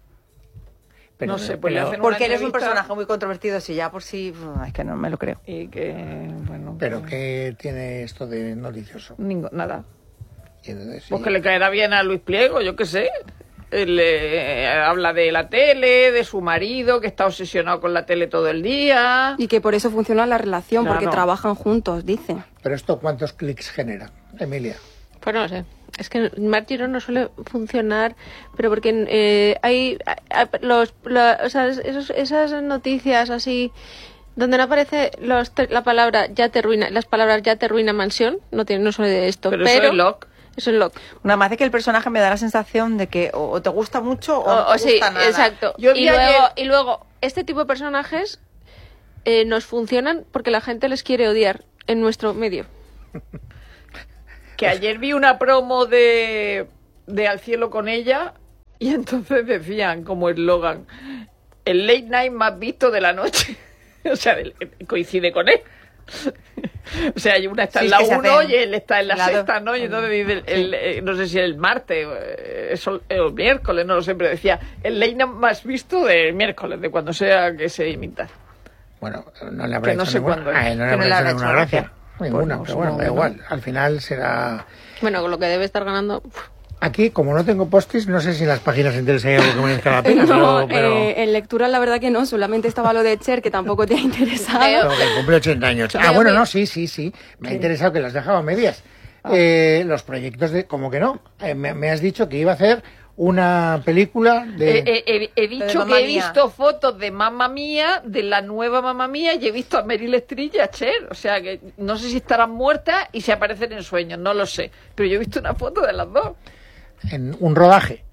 Pero, No sé, pues le pero- hacen Porque una él es un entrevista. personaje muy controvertido, si ya por sí... uf, Es que no me lo creo. Y que, bueno, pero ¿qué tiene esto de noticioso? ningo- nada. Y entonces, sí. Pues que le caerá bien a Luis Pliego, yo qué sé. Él eh, habla de la tele, de su marido, que está obsesionado con la tele todo el día. Y que por eso funciona la relación, Claro. porque trabajan juntos, dicen. Pero esto, ¿cuántos clics genera, Emilia? Pues no lo sé. Es que Mar Girón no suele funcionar, pero porque eh, hay, hay- los, la- o sea, esos- esas noticias así donde no aparece los, te- la palabra ya te ruina, las palabras ya te ruina mansión, no tiene, no suele de esto. Pero Pero, eso es Locke. Eso es Locke. Nada más de que el personaje me da la sensación de que o, o te gusta mucho o, O, no te o sí, gusta nada. exacto. Yo Y vi luego, ayer- y luego, este tipo de personajes eh, nos funcionan porque la gente les quiere odiar en nuestro medio. Que ayer vi una promo de, de Al cielo con ella y entonces decían como eslogan, el late night más visto de la noche. O sea, el- el- coincide con él. O sea, una está Sí, en es la que se uno hacen y él está en la lado. sexta, ¿no? Y entonces dice, el, el- eh, no sé si el martes eh, eso- eh, o el miércoles, no lo sé, pero decía, el late night más visto del miércoles, de cuando sea que se imita. Bueno, no le habrá Que no hecho sé ninguna, cuándo es. a él no le Que no habrá le hecho habrá ninguna hecho gracia. gracia. Ninguna, Bueno, pero bueno, da supongo, igual. Al final será... Bueno, con lo que debe estar ganando. uf. Aquí, como no tengo postis, no sé si en las páginas enteras hay algo que merezca la pena, No, pero... pero... eh, en lectura la verdad que no, solamente estaba lo de Cher, que tampoco te ha interesado. Creo- Pero que cumple ochenta años. Ah, Creo bueno, que- no, sí, sí, sí. Me ha interesado que las dejaba a medias. Eh, los proyectos de... Como que no. Eh, me, me has dicho que iba a hacer una película de... Eh, eh, he, he dicho Mamma que he Mía. visto fotos de Mamma Mía, de la nueva Mamma Mía, y he visto a Meryl Streep y a Cher. O sea que no sé si estarán muertas y si aparecen en sueños, no lo sé. Pero yo he visto una foto de las dos. en un rodaje.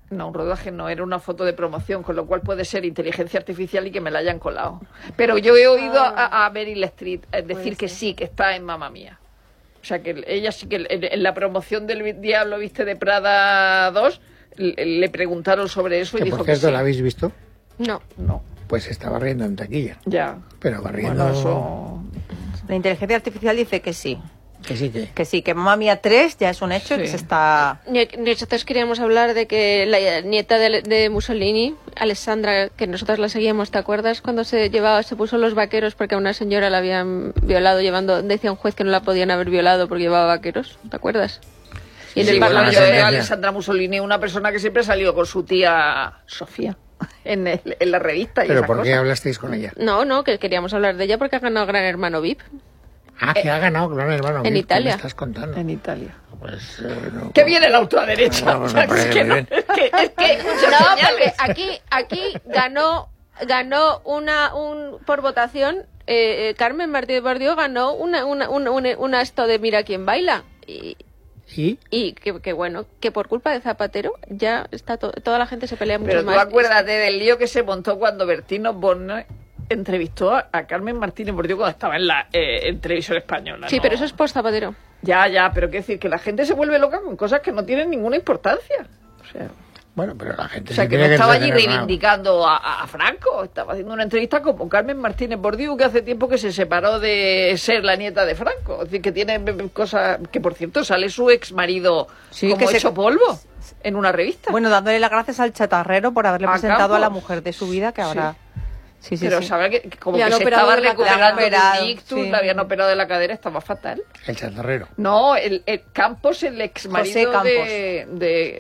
No, un rodaje no, era una foto de promoción, con lo cual puede ser inteligencia artificial y que me la hayan colado. Pero yo he oído a, a Meryl Streep decir que sí, que está en Mamma Mía. O sea, que ella sí que en, en la promoción del Diablo Viste de Prada dos le, le preguntaron sobre eso y Que dijo por cierto, que sí. ¿la habéis visto? No. No, Pues estaba riendo en taquilla. ya. Pero barriendo... Bueno, eso... La inteligencia artificial dice que sí. Que sí que... Que sí, que Mamma Mía tres ya es un hecho, Sí. que se está... Nosotros queríamos hablar de que la nieta de, de Mussolini, Alessandra, que nosotras la seguíamos, ¿te acuerdas? Cuando se llevaba, se puso los vaqueros porque a una señora la habían violado llevando, decía un juez que no la podían haber violado porque llevaba vaqueros, ¿te acuerdas? Y en Sí, el bueno, Parlamento yo de- de Alessandra Mussolini, una persona que siempre salió con su tía Sofía en, el- en la revista y ¿Pero esas por qué cosas. hablasteis con ella? No, no, que queríamos hablar de ella porque ha ganado Gran Hermano V I P. Ah, que ha ganado Gran Hermano. en ¿qué- qué Italia. me estás contando? En Italia. Pues... eh, no, Que viene la ultraderecha. No, pues me Es parece que muy no- bien. es que- es que hay muchas No, señales. porque aquí, aquí ganó, ganó una, un, por votación, eh, eh, Carmen Martínez Bordió ganó una, una, una, una, una esto de Mira quién baila. Y, ¿Y? y que, que bueno, que por culpa de Zapatero ya está to- toda la gente se pelea mucho Pero tú más. acuérdate del lío que se montó cuando Bertino Borne entrevistó a, a Carmen Martínez Bordió cuando estaba en la eh, en televisión española. Sí, ¿no? pero eso es post Zapatero. Ya, ya, pero quiero decir que la gente se vuelve loca con cosas que no tienen ninguna importancia. O sea, Bueno, pero la gente o sea sí que no tiene estaba allí entretener, ¿no? reivindicando a, a- a Franco, estaba haciendo una entrevista con Carmen Martínez Bordiú, que hace tiempo que se separó de ser la nieta de Franco. Es decir, que tiene cosas que, por cierto, sale su ex marido Sí, como que se- hecho polvo en una revista. Bueno, dándole las gracias al chatarrero por haberle A presentado a la Campos. mujer de su vida, que ahora... Sí, sí, pero sí. sabe que, que como Le que han se operado estaba de la recuperando cadera. de Operado, un ictus, sí. le habían operado de la cadera, estaba fatal. El chatarrero. No, el, el Campos, el ex marido Campos. de, de,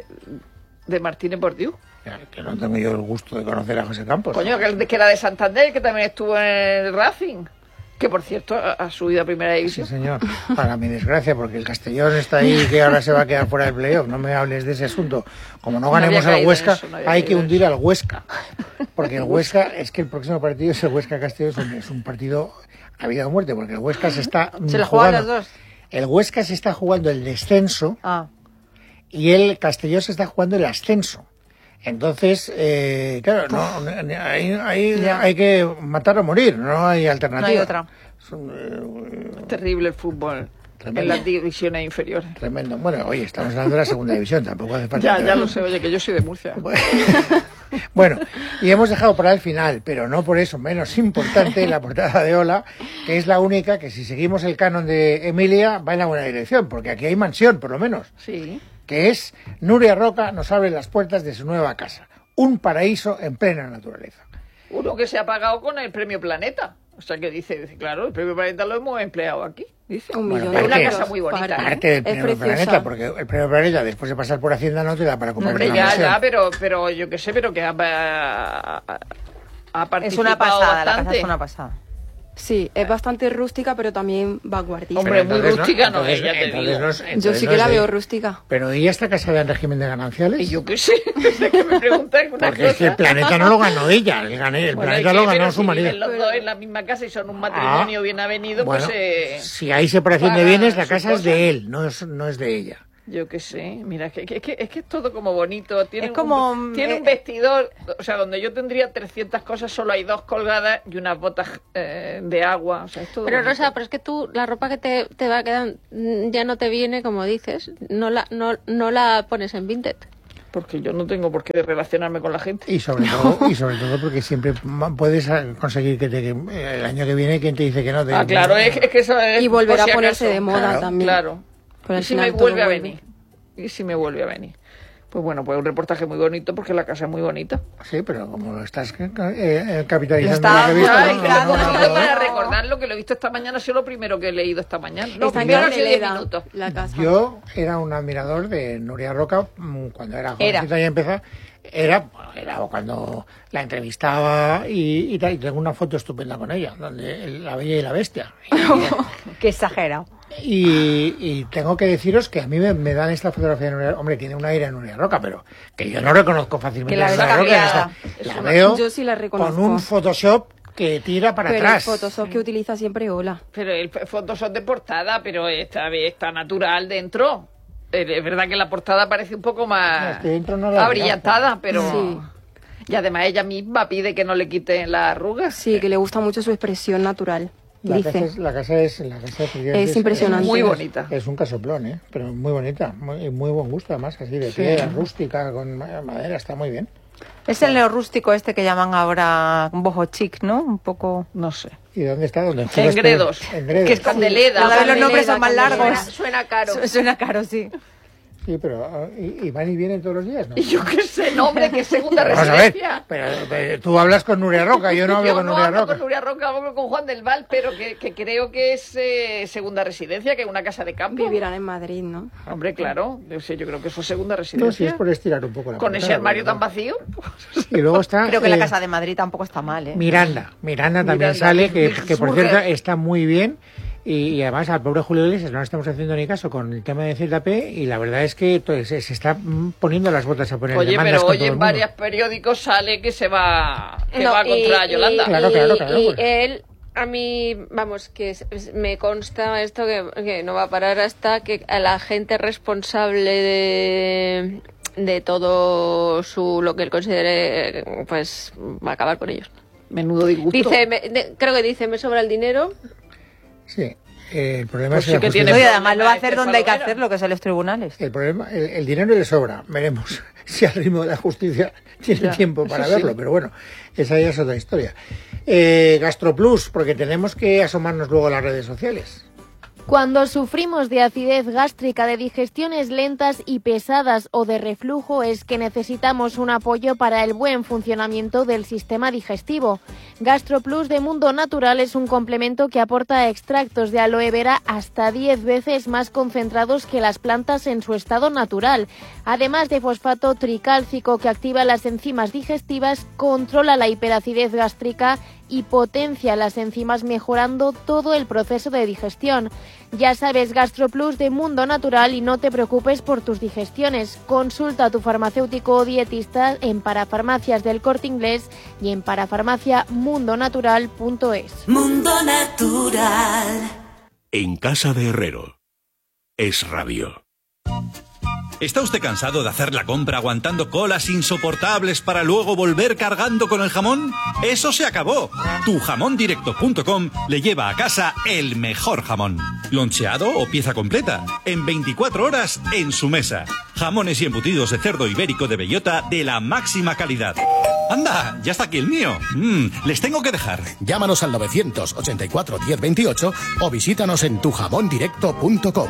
de Martínez Bordiú. Ya, que no tengo yo el gusto de conocer a José Campos. Coño, que, que era de Santander, que también estuvo en el Racing. Que, por cierto, ha, ha subido a Primera Sí, División. señor. Para mi desgracia, porque el Castellón está ahí que ahora se va a quedar fuera del playoff. No me hables de ese asunto. Como no No había ganemos al caído en Huesca, eso, no había hay caído que en hundir al Huesca. Porque el Huesca, es que el próximo partido es el Huesca-Castellón, es un, es un partido a vida o muerte, porque el Huesca se está mm, ¿Se la juegan jugando. los dos? El Huesca se está jugando el descenso Ah, y el Castellón se está jugando el ascenso. Entonces, eh, claro, no, ahí, ahí Ya. hay que matar o morir, no hay alternativa. no hay otra. Es un, eh, Es terrible el fútbol Tremendo. en las divisiones inferiores. Tremendo. Bueno, oye, estamos hablando de la segunda división, tampoco hace falta. Ya, que- ya lo sé, oye, que yo soy de Murcia. Bueno, y hemos dejado para el final, pero no por eso menos importante, la portada de Ola, que es la única que si seguimos el canon de Emilia va en la buena dirección, porque aquí hay mansión, por lo menos, Sí. que es Nuria Roca nos abre las puertas de su nueva casa, un paraíso en plena naturaleza. Uno que se ha pagado con el premio Planeta. O sea, que dice, dice, claro, el premio Planeta lo hemos empleado aquí. Dice. Un Bueno, millón es de una euros. casa muy bonita, para- ¿eh? Parte del Es premio preciosa. Planeta, porque el premio Planeta después de pasar por Hacienda no te da para comprar Hombre, una ya, mansión. ya, pero, pero yo qué sé, pero que ha, ha, ha participado Es una pasada, la bastante. casa es una pasada. Sí, es bastante rústica, pero también vanguardista. Hombre, Pero muy entonces rústica no entonces- es, ya te entonces digo. no es- Yo entonces sí no que es la de- veo rústica. Pero ¿ella está casada en régimen de gananciales? Y yo qué sé, es que me preguntan una Porque es que el cosa. planeta no lo ganó ella, el, gané, el Bueno, planeta ¿y lo qué? ganó Pero su si marido. viven los dos en la misma casa y son un matrimonio bien avenido, Bueno, pues eh, si hay separación de pagan bienes, la sus casa es cosas. de él, no es, no es de ella. yo qué sé. Mira, es que, es que, es que es todo como bonito. Tiene Es como, un, tiene eh, un vestidor, o sea, donde yo tendría trescientas cosas, solo hay dos colgadas y unas botas eh, de agua. O sea, es todo Pero bonito. Rosa, pero es que tú, la ropa que te, te va quedando mm, ya no te viene, como dices, no la, no, no la pones en Vinted. Porque yo no tengo por qué relacionarme con la gente. Y sobre todo, y sobre todo porque siempre ma- puedes ah, conseguir que te, que, eh, el año que viene quien te dice que no. Te, Ah, claro, es, es que eso es Y volverá por si a ponerse acaso. de moda Claro, también. Claro. Pero ¿Y al si final me todo vuelve a vuelve. venir? ¿Y si me vuelve a venir? Pues bueno, pues un reportaje muy bonito porque la casa es muy bonita. Sí, pero como lo estás eh, eh, capitalizando Está- la revista, Ay, no, claro, no, no, bonito no, para no. recordar lo que lo he visto esta mañana, ha sido lo primero que he leído esta mañana. No, Está en primero hace diez Carmelera, minutos. la casa. Yo era un admirador de Nuria Roca mm, cuando era Era. jovencita y empezó. Era, bueno, era cuando la entrevistaba y, y tal. Y tengo una foto estupenda con ella, donde el- la Bella y la Bestia. Qué exagerado. Y, y tengo que deciros que a mí me, me dan esta fotografía de Nuria. Hombre, tiene un aire de Nuria Roca, pero que yo no reconozco fácilmente Que la a ves Nuria Roca. cambiada. esta- La veo Yo sí la reconozco. con un Photoshop que tira para Pero atrás. el Photoshop que utiliza siempre Ola. Pero el fotos son de portada, pero está, está natural dentro. es verdad que la portada parece un poco más No, dentro no la abrillantada, pero... Sí. Y además ella misma pide que no le quiten las arrugas. Sí, que le gusta mucho su expresión natural, La casa, dice. es, la casa es la casa de Presidentes Es impresionante. Muy bonita. Es un casoplón, ¿eh? Pero muy bonita, muy, muy buen gusto además, así de piedra rústica con ma- madera, está muy bien. Es el neorrústico este que llaman ahora boho chic, ¿no? Un poco... No sé. ¿Y dónde está? ¿Dónde? En Gredos. En Gredos. Que es Candeleda. Cada vez los Candeleda, nombres son más Candeleda. largos. Suena, suena caro. Su- Suena caro, sí. Sí, pero ah, ¿y, y van y vienen todos los días? ¿No? Y yo qué sé, no, hombre, que es segunda Vamos a ver, residencia. pero, pero tú hablas con Nuria Roca, yo no hablo Yo con no Nuria hablo Roca. con Nuria Roca, hablo con Juan del Val, pero que, que creo que es eh, segunda residencia, que es una casa de cambio. Vivirán en Madrid, ¿no? Hombre, claro, yo, sé, yo creo que eso es segunda No, si residencia. es por estirar un poco la Con portada, ese armario pero tan vacío. Y luego está Creo que la eh, Casa de Madrid tampoco está mal, ¿eh? Miranda. Miranda también Miranda, sale, que, Miss que por Burger. cierto está muy bien. Y, y además al pobre Julio Iglesias no le estamos haciendo ni caso con el tema de Z P y la verdad es que pues, se, se está mm, poniendo las botas a poner Oye, demandas pero con hoy todo el en mundo. varios periódicos sale que se va, que No, va y- contra y- Yolanda. Claro, y- claro, claro, Y pues. él, a mí, vamos, que es- es- me consta esto que, que no va a parar hasta que a la gente responsable de, de todo su lo que él considere, pues va a acabar con ellos. Menudo disgusto. Dice, me- de- creo que dice, me sobra el dinero. Sí, eh, el problema Pues es sí la que justicia. tiene- No, y además lo va a hacer Este donde hay que Palomera. hacerlo, que es en los tribunales. El problema, el, el dinero le sobra. Veremos si al ritmo de la justicia tiene Ya, tiempo para eso sí. verlo, pero bueno, esa ya es otra historia. Eh, GastroPlus, porque tenemos que asomarnos luego a las redes sociales. Cuando sufrimos de acidez gástrica, de digestiones lentas y pesadas o de reflujo es que necesitamos un apoyo para el buen funcionamiento del sistema digestivo. GastroPlus de Mundo Natural es un complemento que aporta extractos de aloe vera hasta diez veces más concentrados que las plantas en su estado natural. Además de fosfato tricálcico que activa las enzimas digestivas, controla la hiperacidez gástrica y potencia las enzimas mejorando todo el proceso de digestión. Ya sabes, GastroPlus de Mundo Natural y no te preocupes por tus digestiones. Consulta a tu farmacéutico o dietista en Parafarmacias del Corte Inglés y en parafarmacia mundo natural punto es. Mundo Natural. En casa de Herrero. Es radio. ¿Está usted cansado de hacer la compra aguantando colas insoportables para luego volver cargando con el jamón? ¡Eso se acabó! tu jamón directo punto com le lleva a casa el mejor jamón. Loncheado o pieza completa. En veinticuatro horas en su mesa. Jamones y embutidos de cerdo ibérico de bellota de la máxima calidad. ¡Anda! ¡Ya está aquí el mío! Mm, les tengo que dejar. Llámanos al novecientos ochenta y cuatro diez veintiocho o visítanos en tu jamón directo punto com.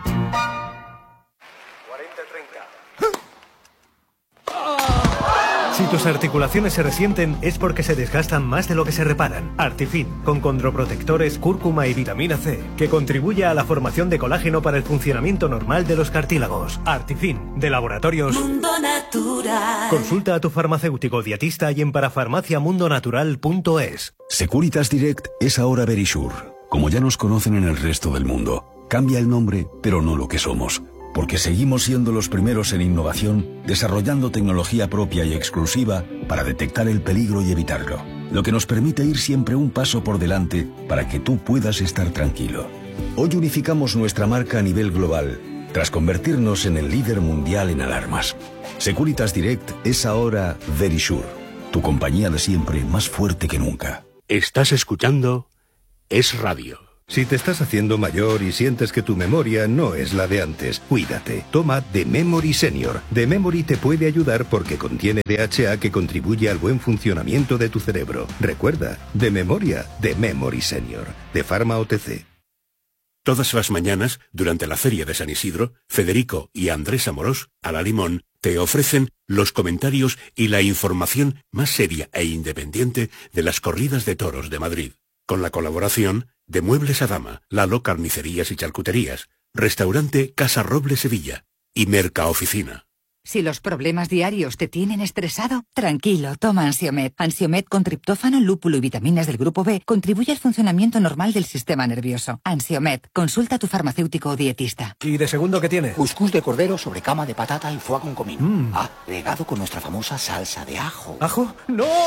Si tus articulaciones se resienten es porque se desgastan más de lo que se reparan. Artifin, con condroprotectores, cúrcuma y vitamina C, que contribuye a la formación de colágeno para el funcionamiento normal de los cartílagos. Artifin, de Laboratorios Mundo Natural. Consulta a tu farmacéutico dietista y en parafarmacia mundo natural punto es. Securitas Direct es ahora Verisure. Como ya nos conocen en el resto del mundo, cambia el nombre, pero no lo que somos. Porque seguimos siendo los primeros en innovación, desarrollando tecnología propia y exclusiva para detectar el peligro y evitarlo. Lo que nos permite ir siempre un paso por delante para que tú puedas estar tranquilo. Hoy unificamos nuestra marca a nivel global, tras convertirnos en el líder mundial en alarmas. Securitas Direct es ahora Verisure, tu compañía de siempre más fuerte que nunca. Estás escuchando Es Radio. Si te estás haciendo mayor y sientes que tu memoria no es la de antes, cuídate. Toma The Memory Senior. The Memory te puede ayudar porque contiene D H A que contribuye al buen funcionamiento de tu cerebro. Recuerda, de memoria, The Memory Senior. De Pharma O T C. Todas las mañanas, durante la Feria de San Isidro, Federico y Andrés Amorós, a la Limón, te ofrecen los comentarios y la información más seria e independiente de las corridas de toros de Madrid. Con la colaboración de Muebles a Dama, Lalo Carnicerías y Charcuterías, Restaurante Casa Roble Sevilla y Mercaoficina. Si los problemas diarios te tienen estresado, tranquilo, toma Ansiomed. Ansiomed con triptófano, lúpulo y vitaminas del grupo B contribuye al funcionamiento normal del sistema nervioso. Ansiomed, consulta a tu farmacéutico o dietista. ¿Y de segundo qué tiene? Cuscús de cordero sobre cama de patata y foie con comino. Mm. Ah, regado con nuestra famosa salsa de ajo. ¿Ajo? ¡No!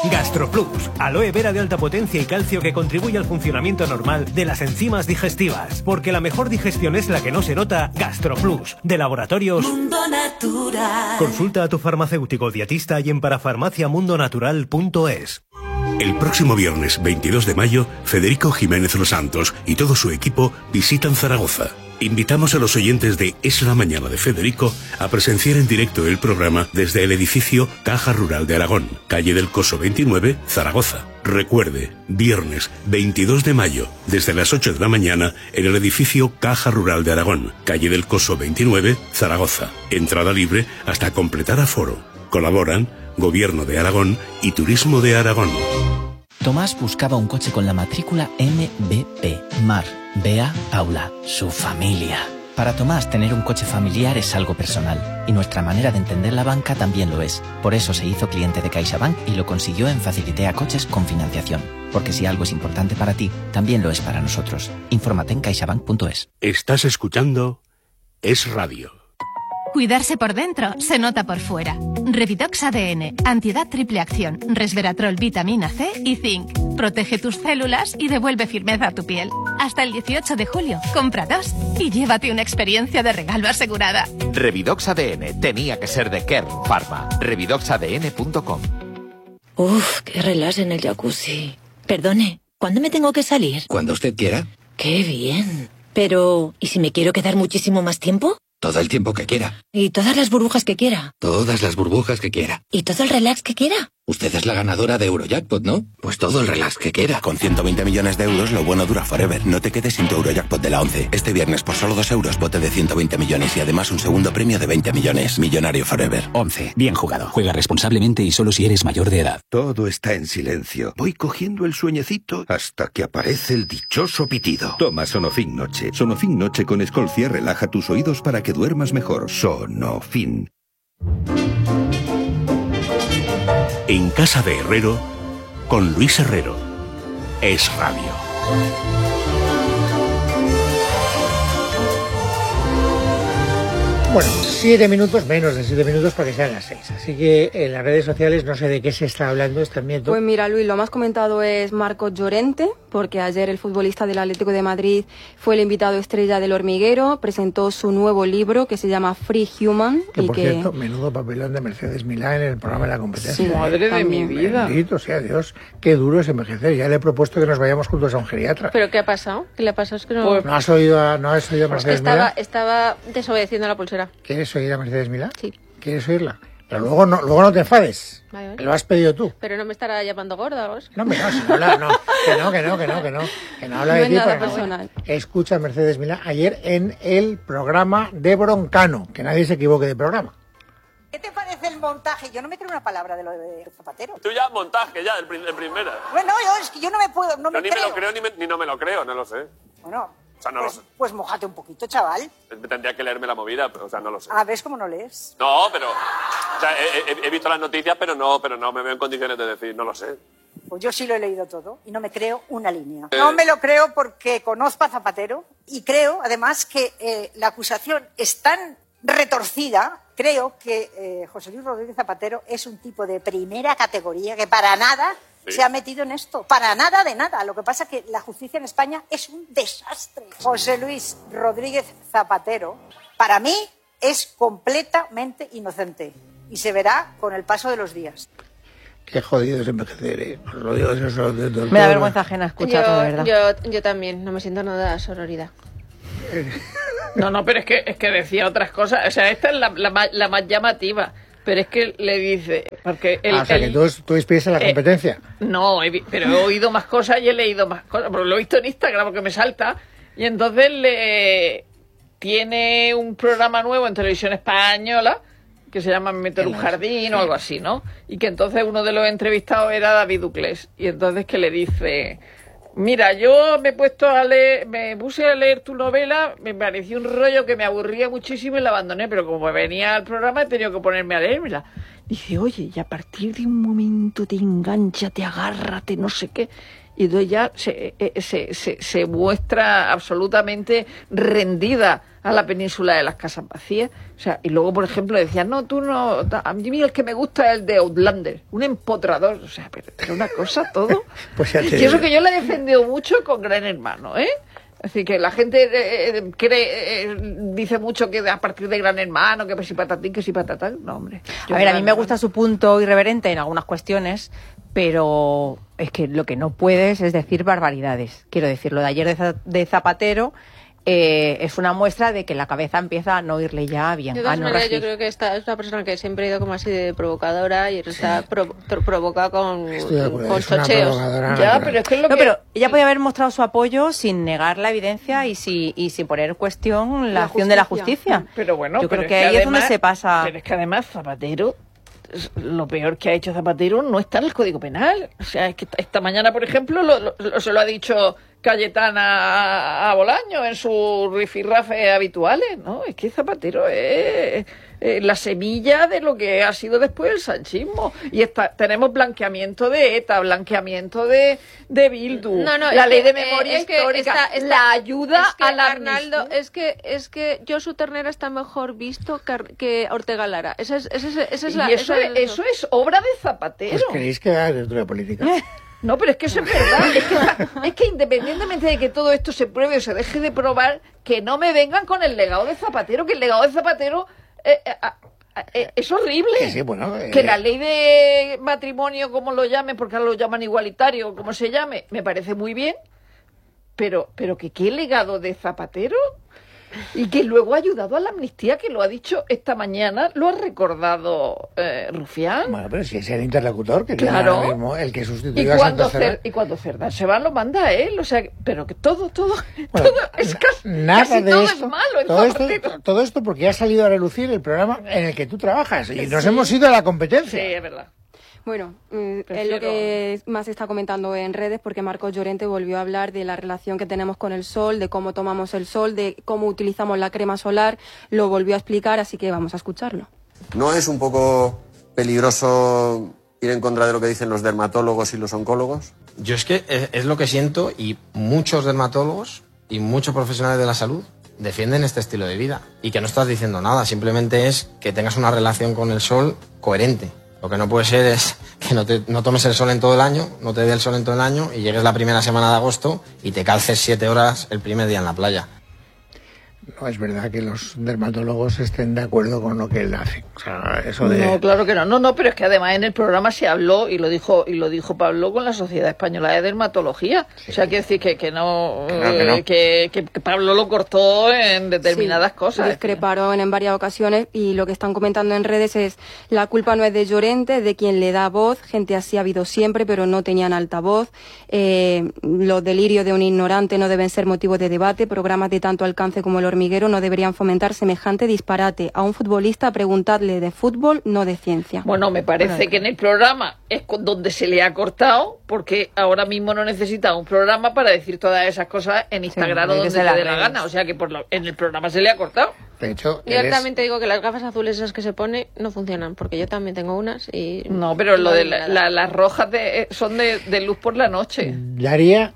GastroPlus, aloe vera de alta potencia y calcio que contribuye al funcionamiento normal de las enzimas digestivas. Porque la mejor digestión es la que no se nota. GastroPlus, de Laboratorios Mundo Natural. Consulta a tu farmacéutico dietista y en parafarmacia mundo natural punto es. El próximo viernes veintidós de mayo, Federico Jiménez Los Santos y todo su equipo visitan Zaragoza. Invitamos a los oyentes de Es la Mañana de Federico a presenciar en directo el programa desde el edificio Caja Rural de Aragón, calle del Coso veintinueve, Zaragoza. Recuerde, viernes veintidós de mayo, desde las ocho de la mañana, en el edificio Caja Rural de Aragón, calle del Coso veintinueve, Zaragoza. Entrada libre hasta completar aforo. Colaboran Gobierno de Aragón y Turismo de Aragón. Tomás buscaba un coche con la matrícula M B P, Mar, Bea, Paula, su familia. Para Tomás, tener un coche familiar es algo personal, y nuestra manera de entender la banca también lo es. Por eso se hizo cliente de CaixaBank y lo consiguió en Facilitea Coches con financiación. Porque si algo es importante para ti, también lo es para nosotros. Infórmate en caixabank punto es. Estás escuchando Es Radio. Cuidarse por dentro se nota por fuera. Revidox A D N, antiedad triple acción, resveratrol, vitamina C y zinc. Protege tus células y devuelve firmeza a tu piel. Hasta el dieciocho de julio, compra dos y llévate una experiencia de regalo asegurada. Revidox A D N tenía que ser de Kern Pharma. revidox a d n punto com. Uf, qué relax en el jacuzzi. Perdone, ¿cuándo me tengo que salir? Cuando usted quiera. Qué bien. Pero, ¿y si me quiero quedar muchísimo más tiempo? Todo el tiempo que quiera. ¿Y todas las burbujas que quiera? Todas las burbujas que quiera. ¿Y todo el relax que quiera? Usted es la ganadora de Eurojackpot, ¿no? Pues todo el relax que quiera. Con ciento veinte millones de euros, lo bueno dura forever. No te quedes sin tu Eurojackpot de la once. Este viernes, por solo dos euros, bote de ciento veinte millones y además un segundo premio de veinte millones. Millonario forever. once. Bien jugado. Juega responsablemente y solo si eres mayor de edad. Todo está en silencio. Voy cogiendo el sueñecito hasta que aparece el dichoso pitido. Toma Sonofin Noche. Sonofin Noche con Escolcia relaja tus oídos para que duermas mejor. Sonofin. En Casa de Herrero, con Luis Herrero. Es Radio. Bueno, siete minutos, menos de siete minutos para que sean las seis. Así que en las redes sociales no sé de qué se está hablando, están viendo. Pues mira, Luis, lo más comentado es Marcos Llorente, porque ayer el futbolista del Atlético de Madrid fue el invitado estrella del Hormiguero, presentó su nuevo libro que se llama Free Human. Que y por que... cierto, menudo papelón de Mercedes Milá en el programa de la competencia. Sí, madre de mi vida. Bendito sea Dios, qué duro es envejecer. Ya le he propuesto que nos vayamos juntos a un geriatra. ¿Pero qué ha pasado? ¿Qué le ha pasado? Es que no... Pues, ¿No has oído a, no has oído a Mercedes estaba, Milá? estaba desobedeciendo la pulsera. ¿Quieres oír a Mercedes Milá? Sí. ¿Quieres oírla? Pero luego no, luego no te enfades. Vale, vale. Lo has pedido tú. Pero no me estará llamando gorda o eso. No, hombre, no, si no habla, no, que no, que no, que no, que no, que no habla No de es ti. nada pero personal. No. Escucha a Mercedes Milá ayer en el programa de Broncano, que nadie se equivoque de programa. ¿Qué te parece el montaje? Yo no me creo una palabra de lo de Zapatero. Tú ya montaje, ya, de primera. Bueno, yo, es que yo no me puedo, no yo me ni creo. me lo creo ni, me, ni no me lo creo, no lo sé. Bueno, o sea, no pues, lo sé. pues mojate un poquito, chaval. Tendría que leerme la movida, pero, o sea, no lo sé. Ah, ¿ves cómo no lees? No, pero... O sea, he, he, he visto las noticias, pero no, pero no me veo en condiciones de decir, no lo sé. Pues yo sí lo he leído todo y no me creo una línea. Eh. No me lo creo porque conozco a Zapatero y creo, además, que eh, la acusación es tan retorcida. Creo que eh, José Luis Rodríguez Zapatero es un tipo de primera categoría que para nada sí. se ha metido en esto. Para nada de nada. Lo que pasa es que la justicia en España es un desastre. José Luis Rodríguez Zapatero, para mí, es completamente inocente. Y se verá con el paso de los días. Qué jodido es envejecer, ¿eh? Os lo digo, eso es lo de, de, me da vergüenza ajena escucharlo, de verdad. Yo, yo también, no me siento nada sororidad. No, no, pero es que, es que decía otras cosas. O sea, esta es la, la, más, la más llamativa. Pero es que le dice... Porque él, ah, o sea, él, que tú, tú inspiras en la eh, competencia. No, he, pero he oído más cosas y he leído más cosas. Pero lo he visto en Instagram porque me salta. Y entonces le tiene un programa nuevo en televisión española que se llama Meter un jardín o algo así, ¿no? Y que entonces uno de los entrevistados era David Duclés. Y entonces que le dice... Mira, yo me he puesto a leer, me puse a leer tu novela, me pareció un rollo que me aburría muchísimo y la abandoné, pero como venía al programa he tenido que ponerme a leérmela. Dice, oye, y a partir de un momento te engancha, te agarra, te no sé qué. y entonces ya se, eh, se, se, se muestra absolutamente rendida a la península de las casas vacías. O sea, y luego, por ejemplo, decían, no, tú no, a mí el que me gusta es el de Outlander, un empotrador. O sea, pero era una cosa todo. Pues ya te y eso digo. que yo le he defendido mucho con Gran Hermano, ¿eh? Es decir, que la gente eh, cree, eh, dice mucho que a partir de Gran Hermano, que si patatín, que si patatán. No, hombre. A ver, a mí me gusta su punto irreverente en algunas cuestiones, pero es que lo que no puedes es decir barbaridades. Quiero decir, lo de ayer de, Za- de Zapatero eh, es una muestra de que la cabeza empieza a no irle ya bien. De a todas no maneras, yo regir. creo que esta es una persona que siempre ha ido como así de provocadora y está pro- tro- provocada con, Estoy de acuerdo, con es una chocheos. provocadora Ya, natural. pero es que es lo No, que... pero ella podía haber mostrado su apoyo sin negar la evidencia y, si, y sin poner en cuestión la, La acción de la justicia. justicia. Pero bueno, yo pero creo que ahí es donde además- se pasa. Pero es que además Zapatero, es- lo peor que ha hecho Zapatero no está en el Código Penal. O sea, es que esta- esta mañana, por ejemplo, lo, lo- lo- se lo ha dicho Cayetana a, a Bolaño en sus rifirrafes habituales, ¿no? Es que Zapatero es eh, la semilla de lo que ha sido después el sanchismo. Y está, tenemos blanqueamiento de ETA, blanqueamiento de, de Bildu, No, no, la es ley que, de eh, memoria es que histórica, está- está- la ayuda es que, a la Arnaldo, amnistía. es que es que Josu Ternera está mejor visto que, Ar- que Ortega Lara. Esa es, esa es, esa es Y la, eso, esa es, eso es obra de Zapatero. Pues queréis que haga tertulia política. No, pero es que eso es verdad. Es que, es que independientemente de que todo esto se pruebe o se deje de probar, que no me vengan con el legado de Zapatero, que el legado de Zapatero eh, eh, ah, eh, es horrible. Sí, sí, bueno, eh, Que la ley de matrimonio, como lo llamen, porque ahora lo llaman igualitario, como se llame, me parece muy bien, pero, pero que qué legado de Zapatero. Y que luego ha ayudado a la amnistía, que lo ha dicho esta mañana, lo ha recordado eh, Rufián. Bueno, pero si es el interlocutor, que Claro. tiene ahora mismo el que Y sustituyó a cuando, Santos Cerdán. Cer- y cuando Cerdán se va, lo manda a él. O sea, pero que todo, todo, Bueno, todo es casi, Nada casi de todo esto, es malo en todo esto, Zapatero. todo esto porque ha salido a relucir el programa en el que tú trabajas y nos Sí. hemos ido a la Sí, competencia. es verdad. Bueno, mm, es Prefiero- lo que más se está comentando en redes porque Marcos Llorente volvió a hablar de la relación que tenemos con el sol, de cómo tomamos el sol, de cómo utilizamos la crema solar, lo volvió a explicar, así que vamos a escucharlo. ¿No es un poco peligroso ir en contra de lo que dicen los dermatólogos y los oncólogos? Yo es que es, es lo que siento y muchos dermatólogos y muchos profesionales de la salud defienden este estilo de vida y que no estás diciendo nada, simplemente es que tengas una relación con el sol coherente. Lo que no puede ser es que no, te, no tomes el sol en todo el año, no te dé el sol en todo el año y llegues la primera semana de agosto y te calces siete horas el primer día en la playa. No es verdad que los dermatólogos estén de acuerdo con lo que él hace. O sea, eso de... No, claro que no. No, no, pero es que además en el programa se habló y lo dijo y lo dijo Pablo con la Sociedad Española de Dermatología. O sea, quiere decir que, que no, Claro que no. eh, que, que- que Pablo lo cortó en determinadas Sí, cosas. discreparon en varias ocasiones y lo que están comentando en redes es la culpa no es de Llorente, es de quien le da voz. Gente así ha habido siempre, pero no tenían altavoz. Eh, los delirios de un ignorante no deben ser motivo de debate. Programas de tanto alcance como El Hormiguero no deberían fomentar semejante disparate. A un futbolista preguntadle de fútbol, no de ciencia. Bueno, me parece Bueno, que en el programa es con- donde se le ha cortado, porque ahora mismo no necesita un programa para decir todas esas cosas en Instagram o donde desde le las dé la redes. gana. O sea que por lo- en el programa se le ha cortado. De hecho, Yo también te digo que las gafas azules esas que se pone no funcionan, porque yo también tengo unas y... No, pero lo no de hay la- nada. la- las rojas de, son de, de luz por la noche. daría,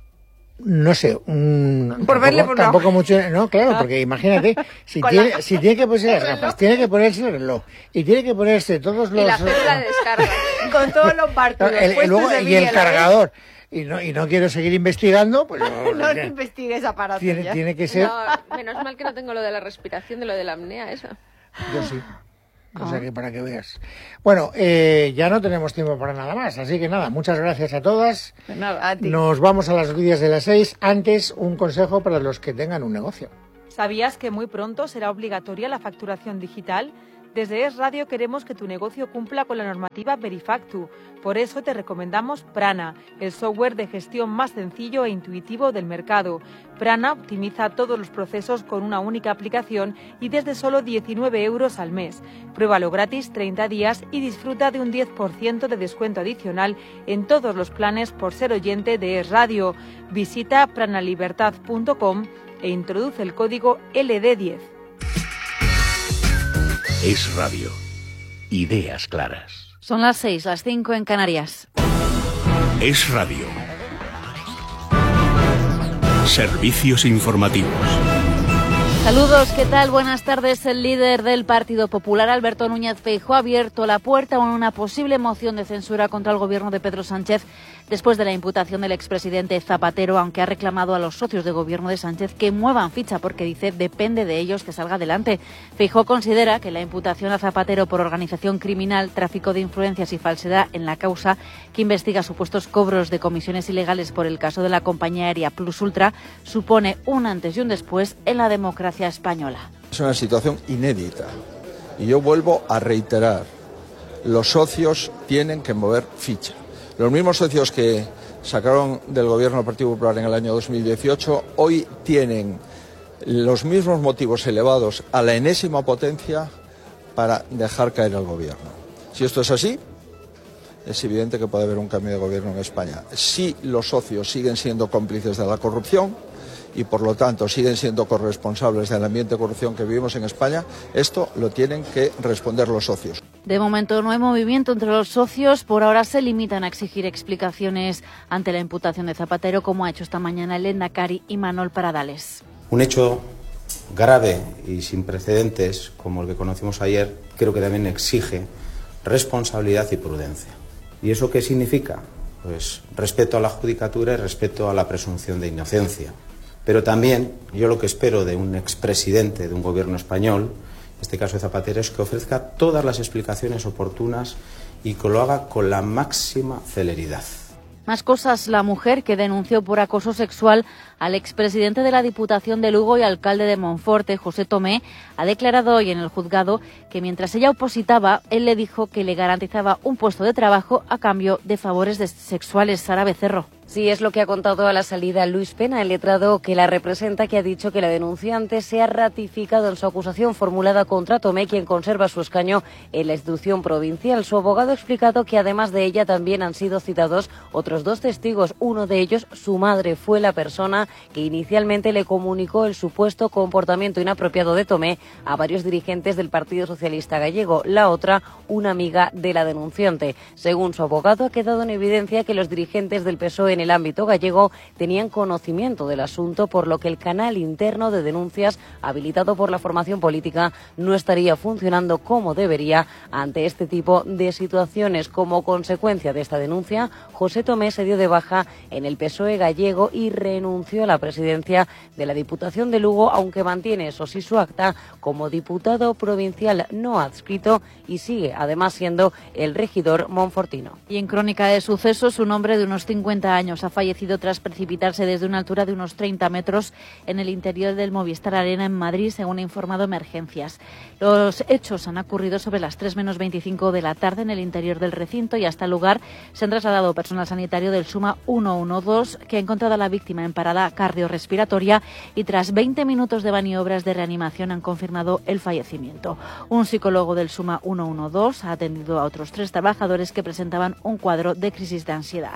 no sé, un... Por verle por tampoco, la- tampoco mucho... No, claro, porque imagínate, si Con tiene, la- si tiene que ponerse las gafas, tiene que ponerse el reloj y tiene que ponerse todos los... Y la célula de descarga. Con todos los partidos. el- el- puestos luego- de y Miguel, el ¿eh? cargador. Y no, y no quiero seguir investigando, pues no, No tiene, investigues aparatos. tiene, ya. tiene que ser... No, menos mal que no tengo lo de la respiración, de lo de la apnea, esa. Yo sí. O Ah. sea que para que veas. Bueno, eh, ya no tenemos tiempo para nada más, así que nada, muchas gracias a todas. De nada. A ti. Nos vamos a las noticias de las seis. Antes, un consejo para los que tengan un negocio. ¿Sabías que muy pronto será obligatoria la facturación digital? Desde Es Radio queremos que tu negocio cumpla con la normativa Verifactu. Por eso te recomendamos Prana, el software de gestión más sencillo e intuitivo del mercado. Prana optimiza todos los procesos con una única aplicación y desde solo diecinueve euros al mes. Pruébalo gratis treinta días y disfruta de un diez por ciento de descuento adicional en todos los planes por ser oyente de Es Radio. Visita pranalibertad punto com e introduce el código L D diez. Es Radio. Ideas claras. Son las seis, las cinco en Canarias. Es Radio. Servicios informativos. Saludos, ¿qué tal? Buenas tardes. El líder del Partido Popular, Alberto Núñez Feijóo, ha abierto la puerta a una posible moción de censura contra el gobierno de Pedro Sánchez después de la imputación del expresidente Zapatero, aunque ha reclamado a los socios de gobierno de Sánchez que muevan ficha porque dice depende de ellos que salga adelante. Feijóo considera que la imputación a Zapatero por organización criminal, tráfico de influencias y falsedad en la causa que investiga supuestos cobros de comisiones ilegales por el caso de la compañía aérea Plus Ultra supone un antes y un después en la democracia española. Es una situación inédita y yo vuelvo a reiterar, los socios tienen que mover ficha. Los mismos socios que sacaron del gobierno del Partido Popular en el año dos mil dieciocho hoy tienen los mismos motivos elevados a la enésima potencia para dejar caer al gobierno. Si esto es así, es evidente que puede haber un cambio de gobierno en España. Si los socios siguen siendo cómplices de la corrupción y por lo tanto siguen siendo corresponsables del ambiente de corrupción que vivimos en España, esto lo tienen que responder los socios. De momento no hay movimiento entre los socios. Por ahora se limitan a exigir explicaciones ante la imputación de Zapatero, como ha hecho esta mañana el Lehendakari Imanol Paradales. Un hecho grave y sin precedentes, como el que conocimos ayer, creo que también exige responsabilidad y prudencia. ¿Y eso qué significa? Pues respeto a la judicatura y respeto a la presunción de inocencia. Pero también yo lo que espero de un expresidente de un gobierno español, en este caso de Zapatero, es que ofrezca todas las explicaciones oportunas y que lo haga con la máxima celeridad. Más cosas. La mujer que denunció por acoso sexual al expresidente de la Diputación de Lugo y alcalde de Monforte, José Tomé, ha declarado hoy en el juzgado que mientras ella opositaba, él le dijo que le garantizaba un puesto de trabajo a cambio de favores sexuales. Sara Becerro. Sí, es lo que ha contado a la salida Luis Pena, el letrado que la representa, que ha dicho que la denunciante se ha ratificado en su acusación formulada contra Tomé, quien conserva su escaño en la institución provincial. Su abogado ha explicado que además de ella también han sido citados otros dos testigos. Uno de ellos, su madre, fue la persona que inicialmente le comunicó el supuesto comportamiento inapropiado de Tomé a varios dirigentes del Partido Socialista Gallego. La otra, una amiga de la denunciante. Según su abogado, ha quedado en evidencia que los dirigentes del P S O E en el ámbito gallego tenían conocimiento del asunto, por lo que el canal interno de denuncias habilitado por la formación política no estaría funcionando como debería ante este tipo de situaciones. Como consecuencia de esta denuncia, José Tomé se dio de baja en el P S O E gallego y renunció a la presidencia de la Diputación de Lugo, aunque mantiene, eso sí, su acta como diputado provincial no adscrito y sigue además siendo el regidor monfortino. Y en crónica de sucesos, un hombre de unos cincuenta años ha fallecido tras precipitarse desde una altura de unos treinta metros en el interior del Movistar Arena en Madrid, según ha informado Emergencias. Los hechos han ocurrido sobre las tres menos veinticinco de la tarde en el interior del recinto y hasta el lugar se han trasladado personal sanitario del SUMA ciento doce, que ha encontrado a la víctima en parada cardiorrespiratoria y tras veinte minutos de maniobras de reanimación han confirmado el fallecimiento. Un psicólogo del SUMA ciento doce ha atendido a otros tres trabajadores que presentaban un cuadro de crisis de ansiedad.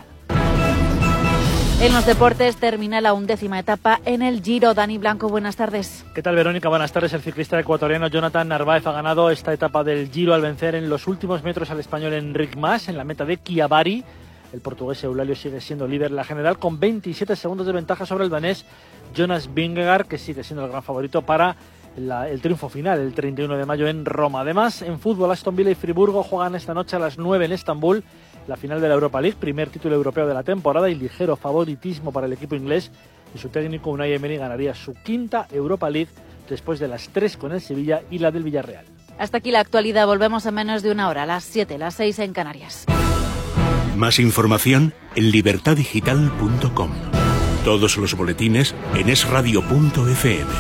En los deportes termina la undécima etapa en el Giro. Dani Blanco, buenas tardes. ¿Qué tal, Verónica? Buenas tardes. El ciclista ecuatoriano Jonathan Narváez ha ganado esta etapa del Giro al vencer en los últimos metros al español Enric Mas en la meta de Chiavari. El portugués Eulalio sigue siendo líder en la general con veintisiete segundos de ventaja sobre el danés Jonas Vingegaard, que sigue siendo el gran favorito para la, el triunfo final el treinta y uno de mayo en Roma. Además, en fútbol, Aston Villa y Friburgo juegan esta noche a las nueve en Estambul la final de la Europa League, primer título europeo de la temporada y ligero favoritismo para el equipo inglés, y su técnico Unai Emery ganaría su quinta Europa League después de las tres con el Sevilla y la del Villarreal. Hasta aquí la actualidad. Volvemos en menos de una hora, a las siete, las seis en Canarias. Más información en libertad digital punto com. Todos los boletines en es radio punto efe eme.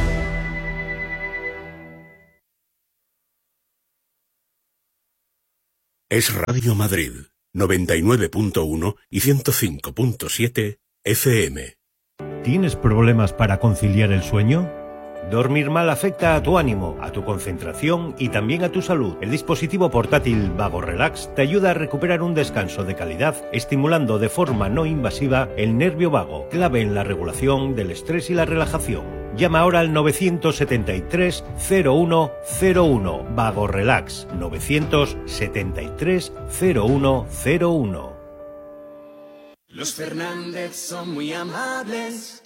Es Radio Madrid, noventa y nueve punto uno y ciento cinco punto siete efe eme. ¿Tienes problemas para conciliar el sueño? Dormir mal afecta a tu ánimo, a tu concentración y también a tu salud. El dispositivo portátil Vago Relax te ayuda a recuperar un descanso de calidad, estimulando de forma no invasiva el nervio vago, clave en la regulación del estrés y la relajación. Llama ahora al nueve siete tres, cero uno cero uno. Vago Relax, nueve siete tres, cero uno cero uno. Los Fernández son muy amables.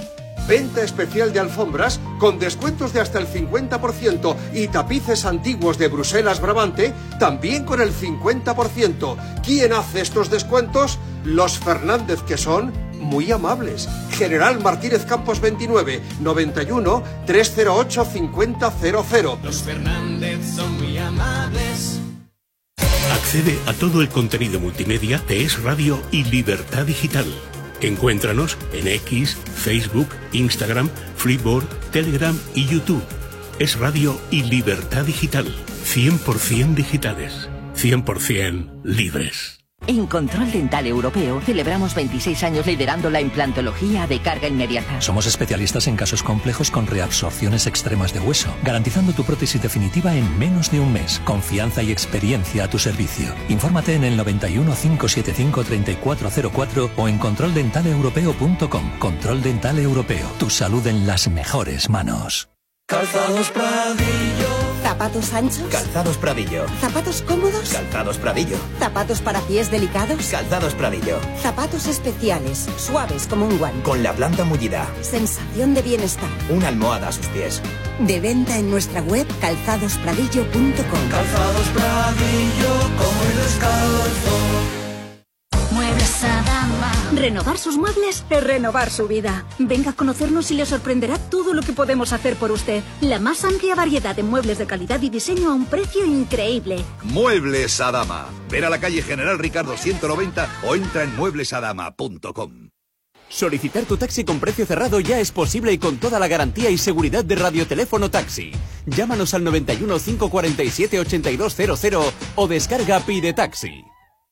Venta especial de alfombras con descuentos de hasta el cincuenta por ciento y tapices antiguos de Bruselas Brabante también con el cincuenta por ciento. ¿Quién hace estos descuentos? Los Fernández, que son muy amables. General Martínez Campos veintinueve, noventa y uno, trescientos ocho, cincuenta cero cero. Los Fernández son muy amables. Accede a todo el contenido multimedia de Es Radio y Libertad Digital. Encuéntranos en X, Facebook, Instagram, Flipboard, Telegram y YouTube. Es Radio y Libertad Digital. cien por ciento digitales. cien por ciento libres. En Control Dental Europeo celebramos veintiséis años liderando la implantología de carga inmediata. Somos especialistas en casos complejos con reabsorciones extremas de hueso, garantizando tu prótesis definitiva en menos de un mes. Confianza y experiencia a tu servicio. Infórmate en el noventa y uno, cinco siete cinco, treinta y cuatro cero cuatro o en control dental europeo punto com. Control Dental Europeo. Tu salud en las mejores manos. Calzados Pradillo. ¿Zapatos anchos? Calzados Pradillo. ¿Zapatos cómodos? Calzados Pradillo. ¿Zapatos para pies delicados? Calzados Pradillo. Zapatos especiales, suaves como un guante. Con la planta mullida. Sensación de bienestar. Una almohada a sus pies. De venta en nuestra web calzados pradillo punto com. Calzados Pradillo, como el descalzo. Muebles Adama. Renovar sus muebles es renovar su vida. Venga a conocernos y le sorprenderá todo lo que podemos hacer por usted. La más amplia variedad de muebles de calidad y diseño a un precio increíble. Muebles Adama. Ver a la calle General Ricardo ciento noventa o entra en muebles adama punto com. Solicitar tu taxi con precio cerrado ya es posible y con toda la garantía y seguridad de Radioteléfono Taxi. Llámanos al noventa y uno, cinco cuarenta y siete, ochenta y dos cero cero o descarga Pide Taxi.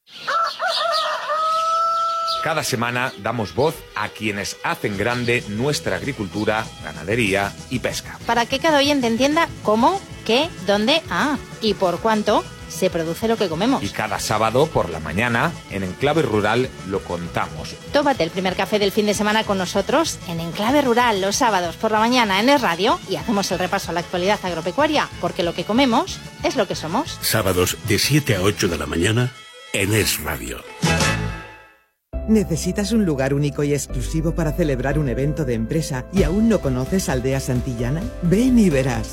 Cada semana damos voz a quienes hacen grande nuestra agricultura, ganadería y pesca. Para que cada oyente entienda cómo, qué, dónde, ah, y por cuánto se produce lo que comemos. Y cada sábado por la mañana, en Enclave Rural, lo contamos. Tómate el primer café del fin de semana con nosotros en Enclave Rural los sábados por la mañana en Es Radio y hacemos el repaso a la actualidad agropecuaria, porque lo que comemos es lo que somos. Sábados de siete a ocho de la mañana en Es Radio. ¿Necesitas un lugar único y exclusivo para celebrar un evento de empresa y aún no conoces Aldea Santillana? Ven y verás.